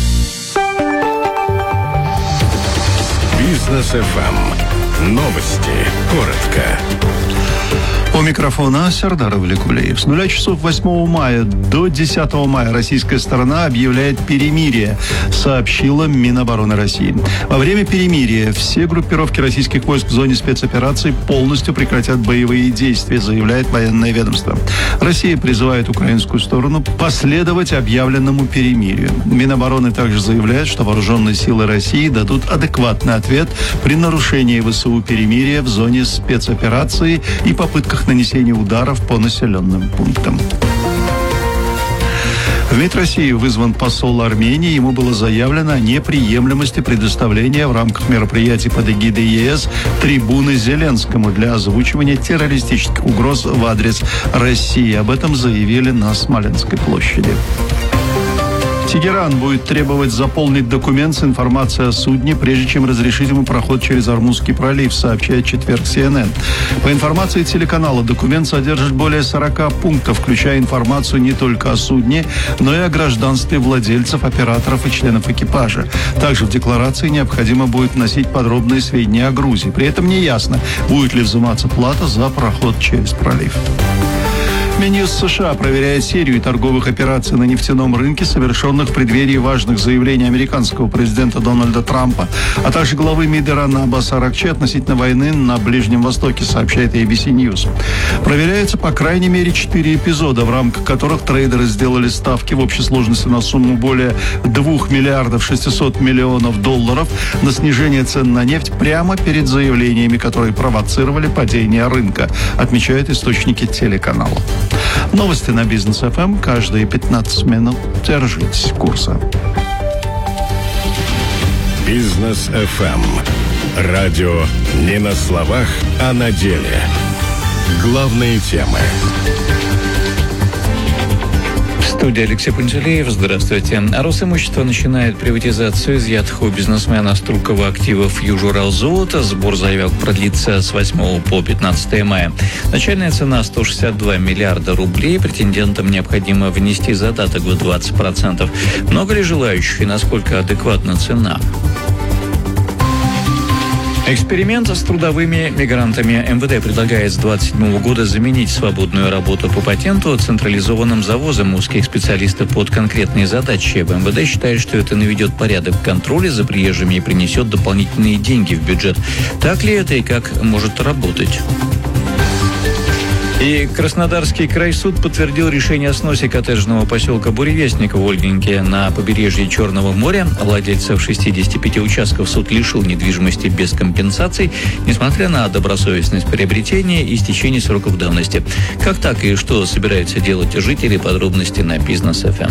Бизнес-ФМ. Новости. Коротко. У микрофона Сердар Влекулеев. С 0 часов 8 мая до 10 мая российская сторона объявляет перемирие, сообщила Минобороны России. Во время перемирия все группировки российских войск в зоне спецоперации полностью прекратят боевые действия, заявляет военное ведомство. Россия призывает украинскую сторону последовать объявленному перемирию. Минобороны также заявляет, что вооруженные силы России дадут адекватный ответ при нарушении ВСУ перемирия в зоне спецоперации и попытках нанесения ударов по населенным пунктам. В МИД России вызван посол Армении. Ему было заявлено о неприемлемости предоставления в рамках мероприятий под эгидой ЕС трибуны Зеленскому для озвучивания террористических угроз в адрес России. Об этом заявили на Смоленской площади. Тегеран будет требовать заполнить документ с информацией о судне, прежде чем разрешить ему проход через Ормузский пролив, сообщает четверг CNN. По информации телеканала, документ содержит более 40 пунктов, включая информацию не только о судне, но и о гражданстве владельцев, операторов и членов экипажа. Также в декларации необходимо будет вносить подробные сведения о грузе. При этом не ясно, будет ли взиматься плата за проход через пролив. Минюст США проверяет серию торговых операций на нефтяном рынке, совершенных в преддверии важных заявлений американского президента Дональда Трампа, а также главы МИД Ирана Аббаса Аракчи относительно войны на Ближнем Востоке, сообщает ABC News. Проверяется по крайней мере 4 эпизода, в рамках которых трейдеры сделали ставки в общей сложности на сумму более 2 миллиардов 600 миллионов долларов на снижение цен на нефть прямо перед заявлениями, которые провоцировали падение рынка, отмечают источники телеканала. Новости на Бизнес-ФМ каждые 15 минут. Держитесь курса. Бизнес-ФМ. Радио не на словах, а на деле. Главные темы. В студии Алексей Пантелеев. Здравствуйте. Росимущество начинает приватизацию изъятых у бизнесмена Струкова активов Южуралзолота. Сбор заявок продлится с 8 по 15 мая. Начальная цена 162 миллиарда рублей. Претендентам необходимо внести задаток в 20%. Много ли желающих и насколько адекватна цена? Эксперимент с трудовыми мигрантами. МВД предлагает с 2027 года заменить свободную работу по патенту централизованным завозом узких специалистов под конкретные задачи. В МВД считают, что это наведет порядок в контроле за приезжими и принесет дополнительные деньги в бюджет. Так ли это и как может работать? И Краснодарский крайсуд подтвердил решение о сносе коттеджного поселка Буревестник в Ольгинке на побережье Черного моря. Владельцев 65 участков суд лишил недвижимости без компенсаций, несмотря на добросовестность приобретения и истечение сроков давности. Как так и что собираются делать жители? Подробности на Бизнес ФМ.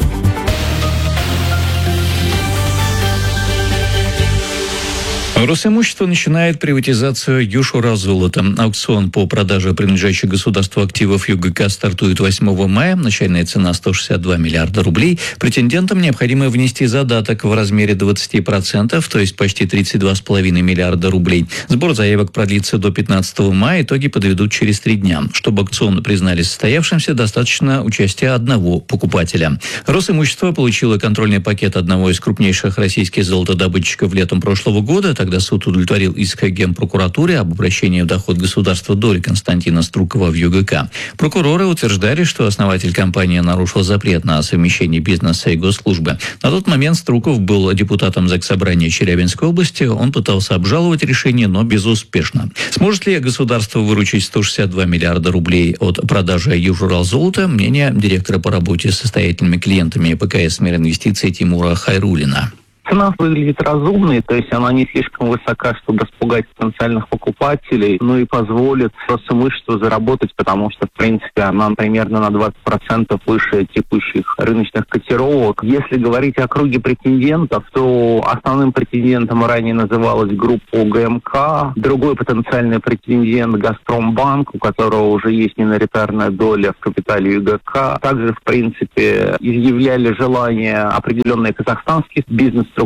Росимущество начинает приватизацию Южуралзолота. Аукцион по продаже принадлежащих государству активов ЮГК стартует 8 мая. Начальная цена 162 миллиарда рублей. Претендентам необходимо внести задаток в размере 20%, то есть почти 32,5 миллиарда рублей. Сбор заявок продлится до 15 мая. Итоги подведут через 3 дня. Чтобы аукцион признали состоявшимся, достаточно участия одного покупателя. Росимущество получило контрольный пакет одного из крупнейших российских золотодобытчиков летом прошлого года. Тогда суд удовлетворил иск Генпрокуратуре об обращении в доход государства доли Константина Струкова в ЮГК. Прокуроры утверждали, что основатель компании нарушил запрет на совмещение бизнеса и госслужбы. На тот момент Струков был депутатом Заксобрания Челябинской области. Он пытался обжаловать решение, но безуспешно. Сможет ли государство выручить 162 миллиарда рублей от продажи Южуралзолота? Мнение директора по работе с состоятельными клиентами ПКС «Мир инвестиций» Тимура Хайруллина. Цена выглядит разумной, то есть она не слишком высока, чтобы распугать потенциальных покупателей, но и позволит Росимуществу заработать, потому что, в принципе, она примерно на 20% выше текущих рыночных котировок. Если говорить о круге претендентов, то основным претендентом ранее называлась группа ГМК, другой потенциальный претендент Газпромбанк, у которого уже есть миноритарная доля в капитале ЮГК. Также, в принципе, изъявляли желание определенные казахстанские бизнес-структуры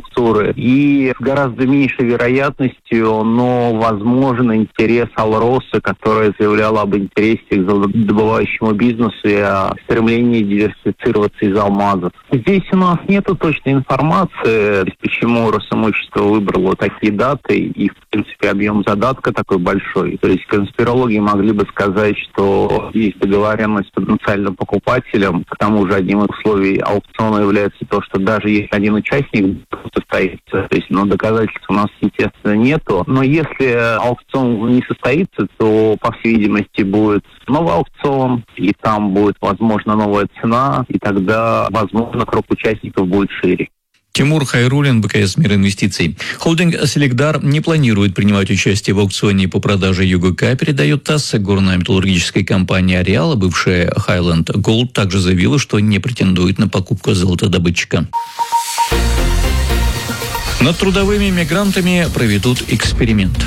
и с гораздо меньшей вероятностью, но возможен интерес Алросы, которая заявляла об интересе к добывающему бизнесу и о стремлении диверсифицироваться из алмазов. Здесь у нас нету точной информации, почему Росимущество выбрало такие даты и, в принципе, объем задатка такой большой. То есть конспирологи могли бы сказать, что есть договоренность с потенциальным покупателем. К тому же одним из условий аукциона является то, что даже если один участник состоится, то есть, доказательств у нас, естественно, нету. Но если аукцион не состоится, то, по всей видимости, будет новый аукцион, и там будет, возможно, новая цена, и тогда, возможно, круг участников будет шире. Тимур Хайруллин, БКС «Мир инвестиций». Холдинг «Селекдар» не планирует принимать участие в аукционе по продаже ЮГК, передает ТАСС. Горная металлургическая компания «Ареал», бывшая Highland Gold, также заявила, что не претендует на покупку золотодобытчика. Над трудовыми мигрантами проведут эксперимент.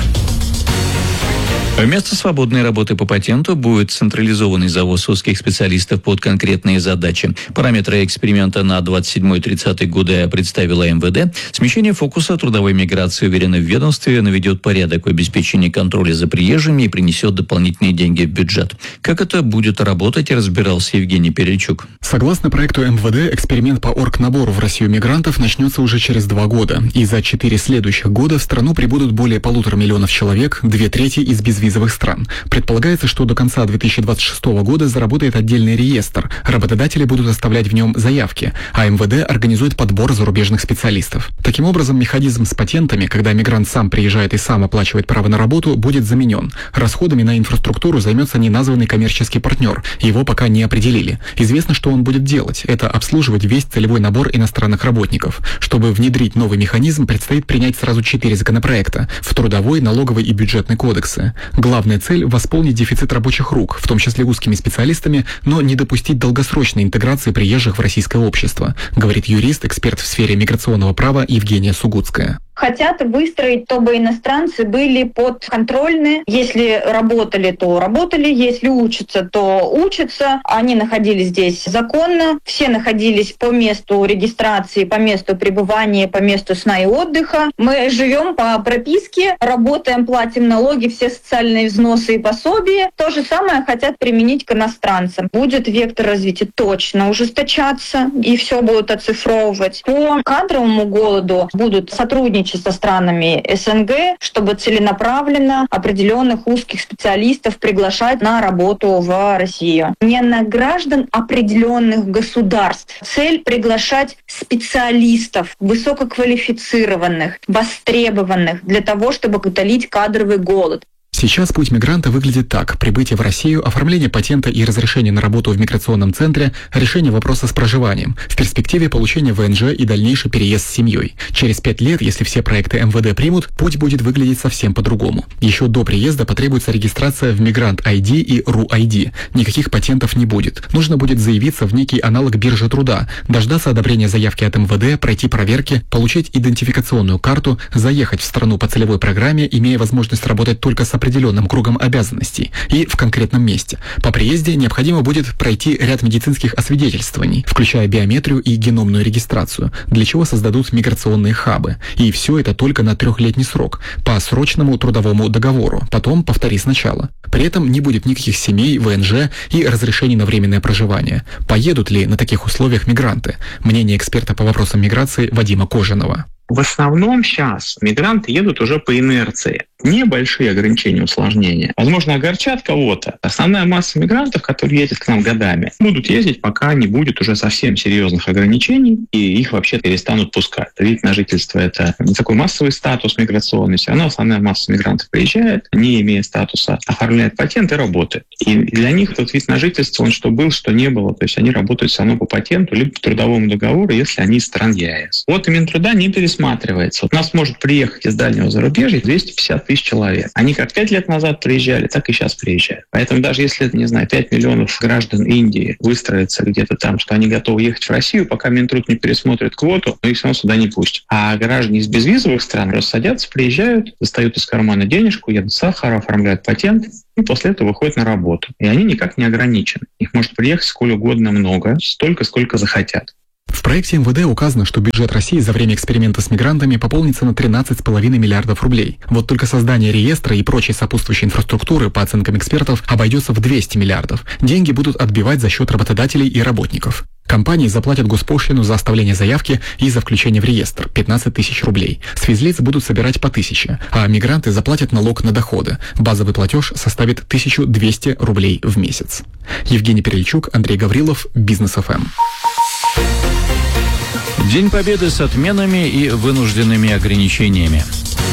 Вместо свободной работы по патенту будет централизованный завоз узких специалистов под конкретные задачи. Параметры эксперимента на 27-30 годы представила МВД. Смещение фокуса трудовой миграции, уверенно, в ведомстве наведет порядок в обеспечении контроля за приезжими и принесет дополнительные деньги в бюджет. Как это будет работать, разбирался Евгений Перельчук. Согласно проекту МВД, эксперимент по оргнабору в Россию мигрантов начнется уже через 2 года. И за 4 следующих года в страну прибудут более 1,5 миллиона человек, 2/3 из безвизовых стран. Предполагается, что до конца 2026 года заработает отдельный реестр. Работодатели будут оставлять в нем заявки, а МВД организует подбор зарубежных специалистов. Таким образом, механизм с патентами, когда мигрант сам приезжает и сам оплачивает право на работу, будет заменен. Расходами на инфраструктуру займется неназванный коммерческий партнер. Его пока не определили. Известно, что он будет делать. Это обслуживать весь целевой набор иностранных работников. Чтобы внедрить новый механизм, предстоит принять сразу 4 законопроекта в трудовой, налоговый и бюджетный кодексы. Главная цель – восполнить дефицит рабочих рук, в том числе узкими специалистами, но не допустить долгосрочной интеграции приезжих в российское общество, говорит юрист, эксперт в сфере миграционного права Евгения Сугутская. Хотят выстроить, чтобы иностранцы были подконтрольны. Если работали, то работали. Если учатся, то учатся. Они находились здесь законно. Все находились по месту регистрации, по месту пребывания, по месту сна и отдыха. Мы живем по прописке, работаем, платим налоги, все социальные взносы и пособия. То же самое хотят применить к иностранцам. Будет вектор развития точно ужесточаться, и все будут оцифровывать. По кадровому голоду будут сотрудничать со странами СНГ, чтобы целенаправленно определенных узких специалистов приглашать на работу в Россию. Не на граждан определенных государств. Цель — приглашать специалистов, высококвалифицированных, востребованных, для того, чтобы утолить кадровый голод. Сейчас путь мигранта выглядит так. Прибытие в Россию, оформление патента и разрешение на работу в миграционном центре, решение вопроса с проживанием. В перспективе получение ВНЖ и дальнейший переезд с семьей. Через 5 лет, если все проекты МВД примут, путь будет выглядеть совсем по-другому. Еще до приезда потребуется регистрация в Мигрант ID и РУ-ID. Никаких патентов не будет. Нужно будет заявиться в некий аналог биржи труда, дождаться одобрения заявки от МВД, пройти проверки, получить идентификационную карту, заехать в страну по целевой программе, имея возможность работать только с определенным кругом обязанностей и в конкретном месте. По приезде необходимо будет пройти ряд медицинских освидетельствований, включая биометрию и геномную регистрацию, для чего создадут миграционные хабы. И все это только на 3-летний срок, по срочному трудовому договору, потом повтори сначала. При этом не будет никаких семей, ВНЖ и разрешений на временное проживание. Поедут ли на таких условиях мигранты? Мнение эксперта по вопросам миграции Вадима Кожаного. В основном сейчас мигранты едут уже по инерции. Небольшие ограничения, усложнения. Возможно, огорчат кого-то. Основная масса мигрантов, которые ездят к нам годами, будут ездить, пока не будет уже совсем серьезных ограничений, и их вообще перестанут пускать. Вид на жительство — это не такой массовый статус миграционный. Все равно основная масса мигрантов приезжает, не имея статуса, оформляет патент и работает. И для них этот вид на жительство, он что был, что не было. То есть они работают все равно по патенту, либо по трудовому договору, если они из стран ЕАЭС. Вот и Минтруда не пересматривается. Вот у нас может приехать из дальнего зарубежья 250 тысяч человек. Они как 5 лет назад приезжали, так и сейчас приезжают. Поэтому даже если, 5 миллионов граждан Индии выстроятся где-то там, что они готовы ехать в Россию, пока Минтруд не пересмотрит квоту, но их все равно сюда не пустят. А граждане из безвизовых стран рассадятся, приезжают, достают из кармана денежку, едут в Сахару, оформляют патент, и после этого выходят на работу. И они никак не ограничены. Их может приехать сколь угодно много, столько, сколько захотят. В проекте МВД указано, что бюджет России за время эксперимента с мигрантами пополнится на 13,5 миллиардов рублей. Вот только создание реестра и прочей сопутствующей инфраструктуры, по оценкам экспертов, обойдется в 200 миллиардов. Деньги будут отбивать за счет работодателей и работников. Компании заплатят госпошлину за оставление заявки и за включение в реестр – 15 тысяч рублей. С физлиц будут собирать по 1000, а мигранты заплатят налог на доходы. Базовый платеж составит 1200 рублей в месяц. Евгений Перельчук, Андрей Гаврилов, Бизнес ФМ. День Победы с отменами и вынужденными ограничениями.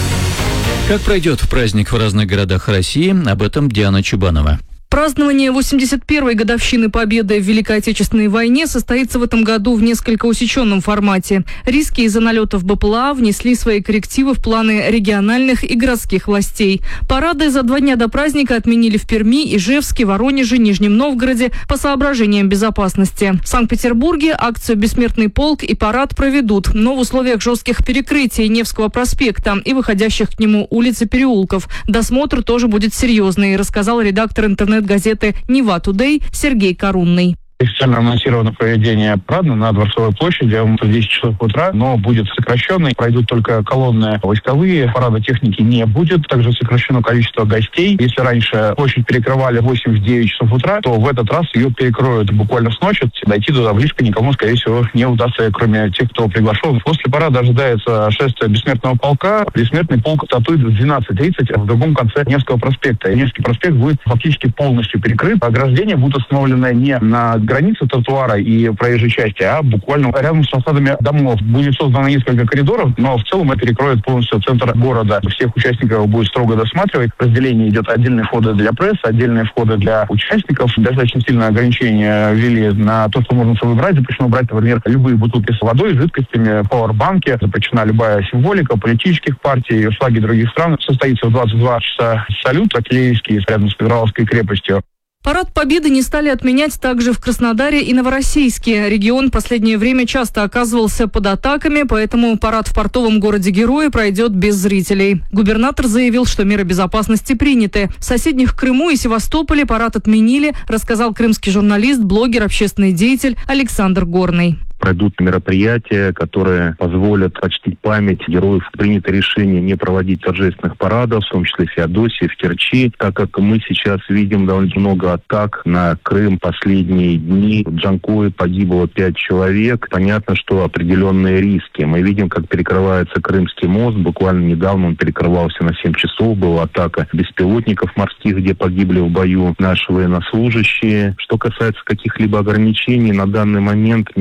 Как пройдет праздник в разных городах России, об этом Диана Чубанова. Празднование 81-й годовщины Победы в Великой Отечественной войне состоится в этом году в несколько усеченном формате. Риски из-за налетов БПЛА внесли свои коррективы в планы региональных и городских властей. Парады за 2 дня до праздника отменили в Перми, Ижевске, Воронеже, Нижнем Новгороде по соображениям безопасности. В Санкт-Петербурге акцию «Бессмертный полк» и парад проведут, но в условиях жестких перекрытий Невского проспекта и выходящих к нему улиц и переулков. Досмотр тоже будет серьезный, рассказал редактор интернет-газеты «Нева Тудей» Сергей Корунный. Официально анонсировано проведение парада на Дворцовой площади в 10 часов утра, но будет сокращенный. Пройдут только колонны войсковые, парада техники не будет. Также сокращено количество гостей. Если раньше площадь перекрывали 8-9 часов утра, то в этот раз ее перекроют буквально с ночи. Дойти туда близко никому, скорее всего, не удастся, кроме тех, кто приглашен. После парада ожидается шествие Бессмертного полка. Бессмертный полк стартует в 12:30 в другом конце Невского проспекта. Невский проспект будет фактически полностью перекрыт. Ограждения будут установлены не на границы тротуара и проезжей части, а буквально рядом с фасадами домов. Будет создано несколько коридоров, но в целом это перекроет полностью центр города. Всех участников будет строго досматривать. Разделение идет: отдельные входы для прессы, отдельные входы для участников. Достаточно сильное ограничение ввели на то, что можно с собой брать. Запрещено брать, например, любые бутылки с водой, жидкостями, пауэрбанки. Запрещена любая символика политических партий, флаги других стран. Состоится в 22 часа салют артиллерийский рядом с Петропавловской крепостью. Парад Победы не стали отменять также в Краснодаре и Новороссийске. Регион в последнее время часто оказывался под атаками, поэтому парад в портовом городе-герое пройдет без зрителей. Губернатор заявил, что меры безопасности приняты. В соседних Крыму и Севастополе парад отменили, рассказал крымский журналист, блогер, общественный деятель Александр Горный. Пройдут мероприятия, которые позволят почтить память героев. Принято решение не проводить торжественных парадов, в том числе в Феодосии, в Керчи, так как мы сейчас видим довольно много атак на Крым последние дни. В Джанкое погибло 5 человек. Понятно, что определенные риски. Мы видим, как перекрывается Крымский мост. Буквально недавно он перекрывался на 7 часов. Была атака беспилотников морских, где погибли в бою наши военнослужащие. Что касается каких-либо ограничений, на данный момент не замечаю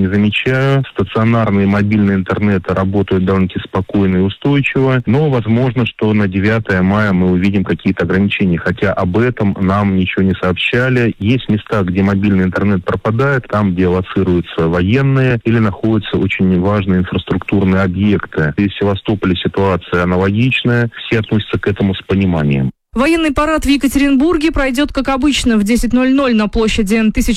отвечаю. Стационарный и мобильный интернет работают довольно-таки спокойно и устойчиво. Но возможно, что на 9 мая мы увидим какие-то ограничения. Хотя об этом нам ничего не сообщали. Есть места, где мобильный интернет пропадает, там, где лоцируются военные или находятся очень важные инфраструктурные объекты. И в Севастополе ситуация аналогичная. Все относятся к этому с пониманием. Военный парад в Екатеринбурге пройдет, как обычно, в 10:00 на площади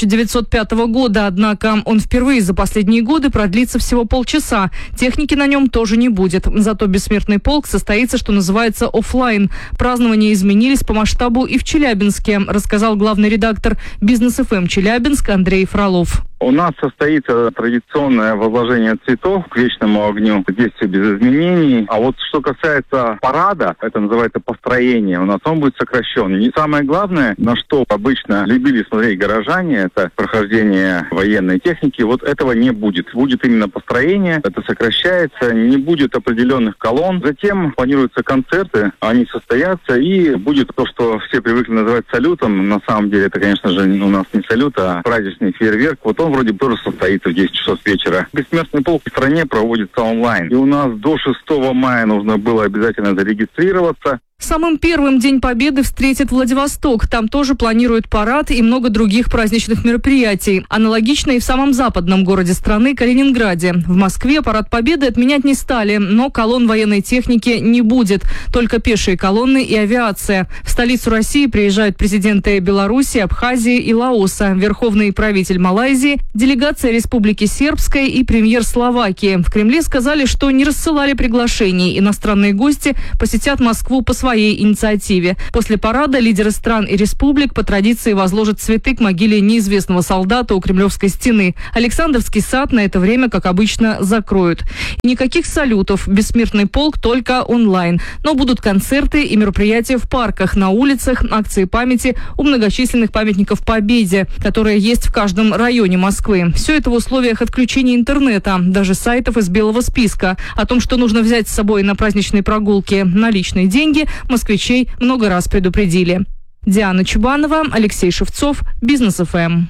1905 года. Однако он впервые за последние годы продлится всего полчаса. Техники на нем тоже не будет. Зато бессмертный полк состоится, что называется, офлайн. Празднования изменились по масштабу и в Челябинске, рассказал главный редактор «Бизнес ФМ» Челябинск Андрей Фролов. У нас состоится традиционное возложение цветов к вечному огню. Здесь все без изменений. А вот что касается парада, это называется построение, у нас он будет сокращен. И самое главное, на что обычно любили смотреть горожане, это прохождение военной техники. Вот этого не будет. Будет именно построение, это сокращается, не будет определенных колонн. Затем планируются концерты, они состоятся, и будет то, что все привыкли называть салютом. На самом деле это, конечно же, у нас не салют, а праздничный фейерверк. Вот он вроде тоже состоится в 10 часов вечера. Бессмертный полк в стране проводится онлайн. И у нас до 6 мая нужно было обязательно зарегистрироваться. Самым первым День Победы встретит Владивосток. Там тоже планируют парад и много других праздничных мероприятий. Аналогично и в самом западном городе страны, Калининграде. В Москве парад Победы отменять не стали, но колонн военной техники не будет. Только пешие колонны и авиация. В столицу России приезжают президенты Беларуси, Абхазии и Лаоса, верховный правитель Малайзии, делегация Республики Сербской и премьер Словакии. В Кремле сказали, что не рассылали приглашений. Иностранные гости посетят Москву по своей инициативе. После парада лидеры стран и республик по традиции возложат цветы к могиле неизвестного солдата у Кремлевской стены. Александровский сад на это время, как обычно, закроют. Никаких салютов. Бессмертный полк только онлайн. Но будут концерты и мероприятия в парках, на улицах, акции памяти у многочисленных памятников Победе, которые есть в каждом районе Москвы. Все это в условиях отключения интернета, даже сайтов из белого списка. О том, что нужно взять с собой на праздничные прогулки наличные деньги, москвичей много раз предупредили. Диана Чубанова, Алексей Шевцов, Бизнес ФМ.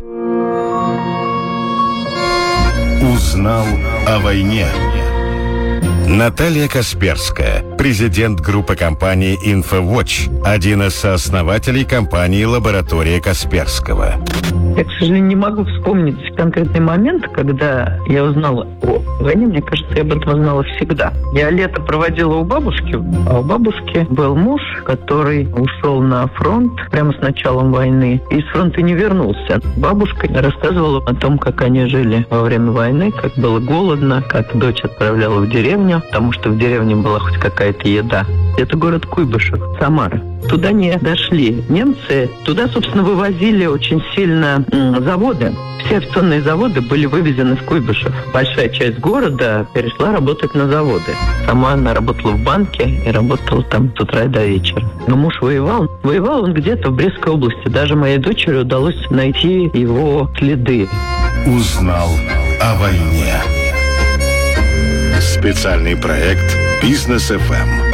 Узнал о войне. Наталья Касперская, президент группы компании InfoWatch, один из сооснователей компании «Лаборатория Касперского». Я, к сожалению, не могу вспомнить конкретный момент, когда я узнала о войне. Мне кажется, я об этом знала всегда. Я лето проводила у бабушки, а у бабушки был муж, который ушел на фронт прямо с началом войны и с фронта не вернулся. Бабушка рассказывала о том, как они жили во время войны, как было голодно, как дочь отправляла в деревню, потому что в деревне была хоть какая-то еда. Это город Куйбышев, Самара. Туда не дошли немцы. Туда, собственно, вывозили очень сильно заводы. Все авиационные заводы были вывезены в Куйбышев. Большая часть города перешла работать на заводы. Сама она работала в банке и работала там с утра до вечера. Но муж воевал. Воевал он где-то в Брестской области. Даже моей дочери удалось найти его следы. Узнал о войне. Специальный проект «Бизнес ФМ».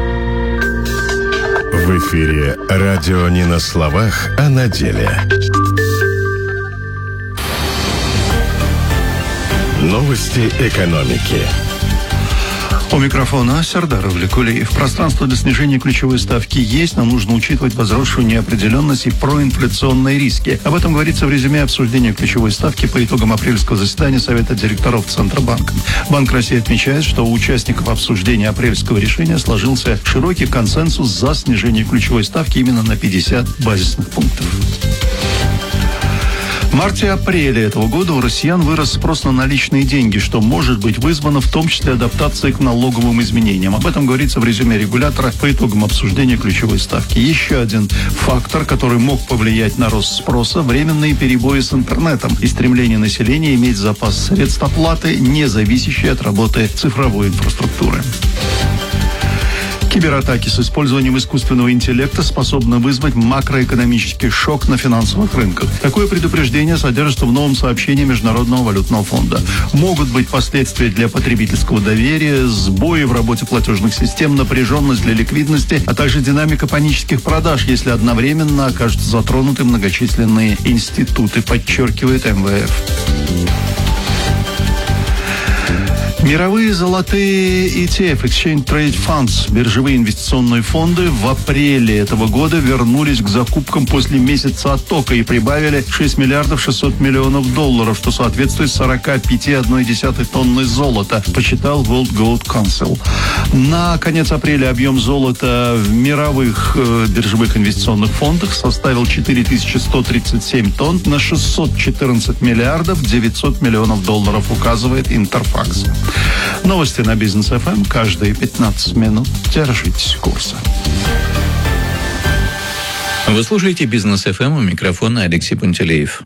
В эфире радио не на словах, а на деле. Новости экономики. У микрофона Сердар Влекулиев. Пространство для снижения ключевой ставки есть, но нужно учитывать возросшую неопределенность и проинфляционные риски. Об этом говорится в резюме обсуждения ключевой ставки по итогам апрельского заседания Совета директоров Центробанка. Банк России отмечает, что у участников обсуждения апрельского решения сложился широкий консенсус за снижение ключевой ставки именно на 50 базисных пунктов. В марте-апреле этого года у россиян вырос спрос на наличные деньги, что может быть вызвано в том числе адаптацией к налоговым изменениям. Об этом говорится в резюме регулятора по итогам обсуждения ключевой ставки. Еще один фактор, который мог повлиять на рост спроса – временные перебои с интернетом и стремление населения иметь запас средств оплаты, не зависящие от работы цифровой инфраструктуры. Кибератаки с использованием искусственного интеллекта способны вызвать макроэкономический шок на финансовых рынках. Такое предупреждение содержится в новом сообщении Международного валютного фонда. Могут быть последствия для потребительского доверия, сбои в работе платежных систем, напряженность для ликвидности, а также динамика панических продаж, если одновременно окажутся затронуты многочисленные институты, подчеркивает МВФ. Мировые золотые ETF, Exchange Trade Funds, биржевые инвестиционные фонды в апреле этого года вернулись к закупкам после месяца оттока и прибавили 6 миллиардов 600 миллионов долларов, что соответствует 45,1 тонны золота, посчитал World Gold Council. На конец апреля объем золота в мировых биржевых инвестиционных фондах составил 4137 тонн на 614 миллиардов 900 миллионов долларов, указывает Интерфакс. Новости на Бизнес ФМ каждые 15 минут. Держитесь курса. Вы слушаете Бизнес ФМ, у микрофона Алексей Пантелеев.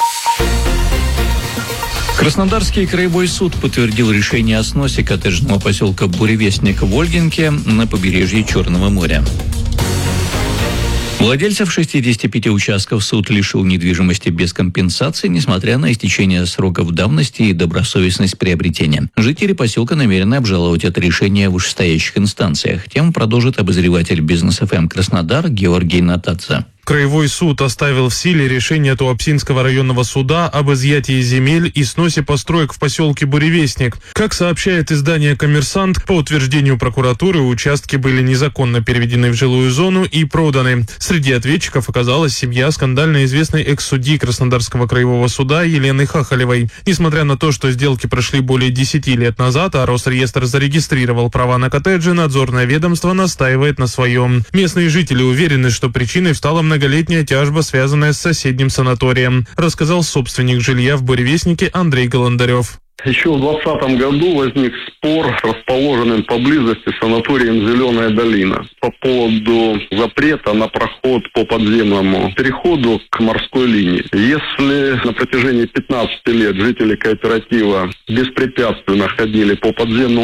Краснодарский краевой суд подтвердил решение о сносе коттеджного поселка Буревестник в Ольгинке на побережье Черного моря. Владельцев 65 участков суд лишил недвижимости без компенсации, несмотря на истечение сроков давности и добросовестность приобретения. Жители поселка намерены обжаловать это решение в вышестоящих инстанциях. Тему продолжит обозреватель Бизнес ФМ Краснодар Георгий Натадзе. Краевой суд оставил в силе решение Туапсинского районного суда об изъятии земель и сносе построек в поселке Буревестник. Как сообщает издание «Коммерсант», по утверждению прокуратуры, участки были незаконно переведены в жилую зону и проданы. Среди ответчиков оказалась семья скандально известной экс-судьи Краснодарского краевого суда Елены Хахалевой. Несмотря на то, что сделки прошли более 10 лет назад, а Росреестр зарегистрировал права на коттеджи, надзорное ведомство настаивает на своем. Местные жители уверены, что причиной стала многолетняя тяжба, связанная с соседним санаторием, рассказал собственник жилья в Буревестнике Андрей Голондарев. Еще в 2020 году возник спор с расположенным поблизости санаторием «Зеленая долина» по поводу запрета на проход по подземному переходу к морской линии. Если на протяжении 15 лет жители кооператива беспрепятственно ходили по подземному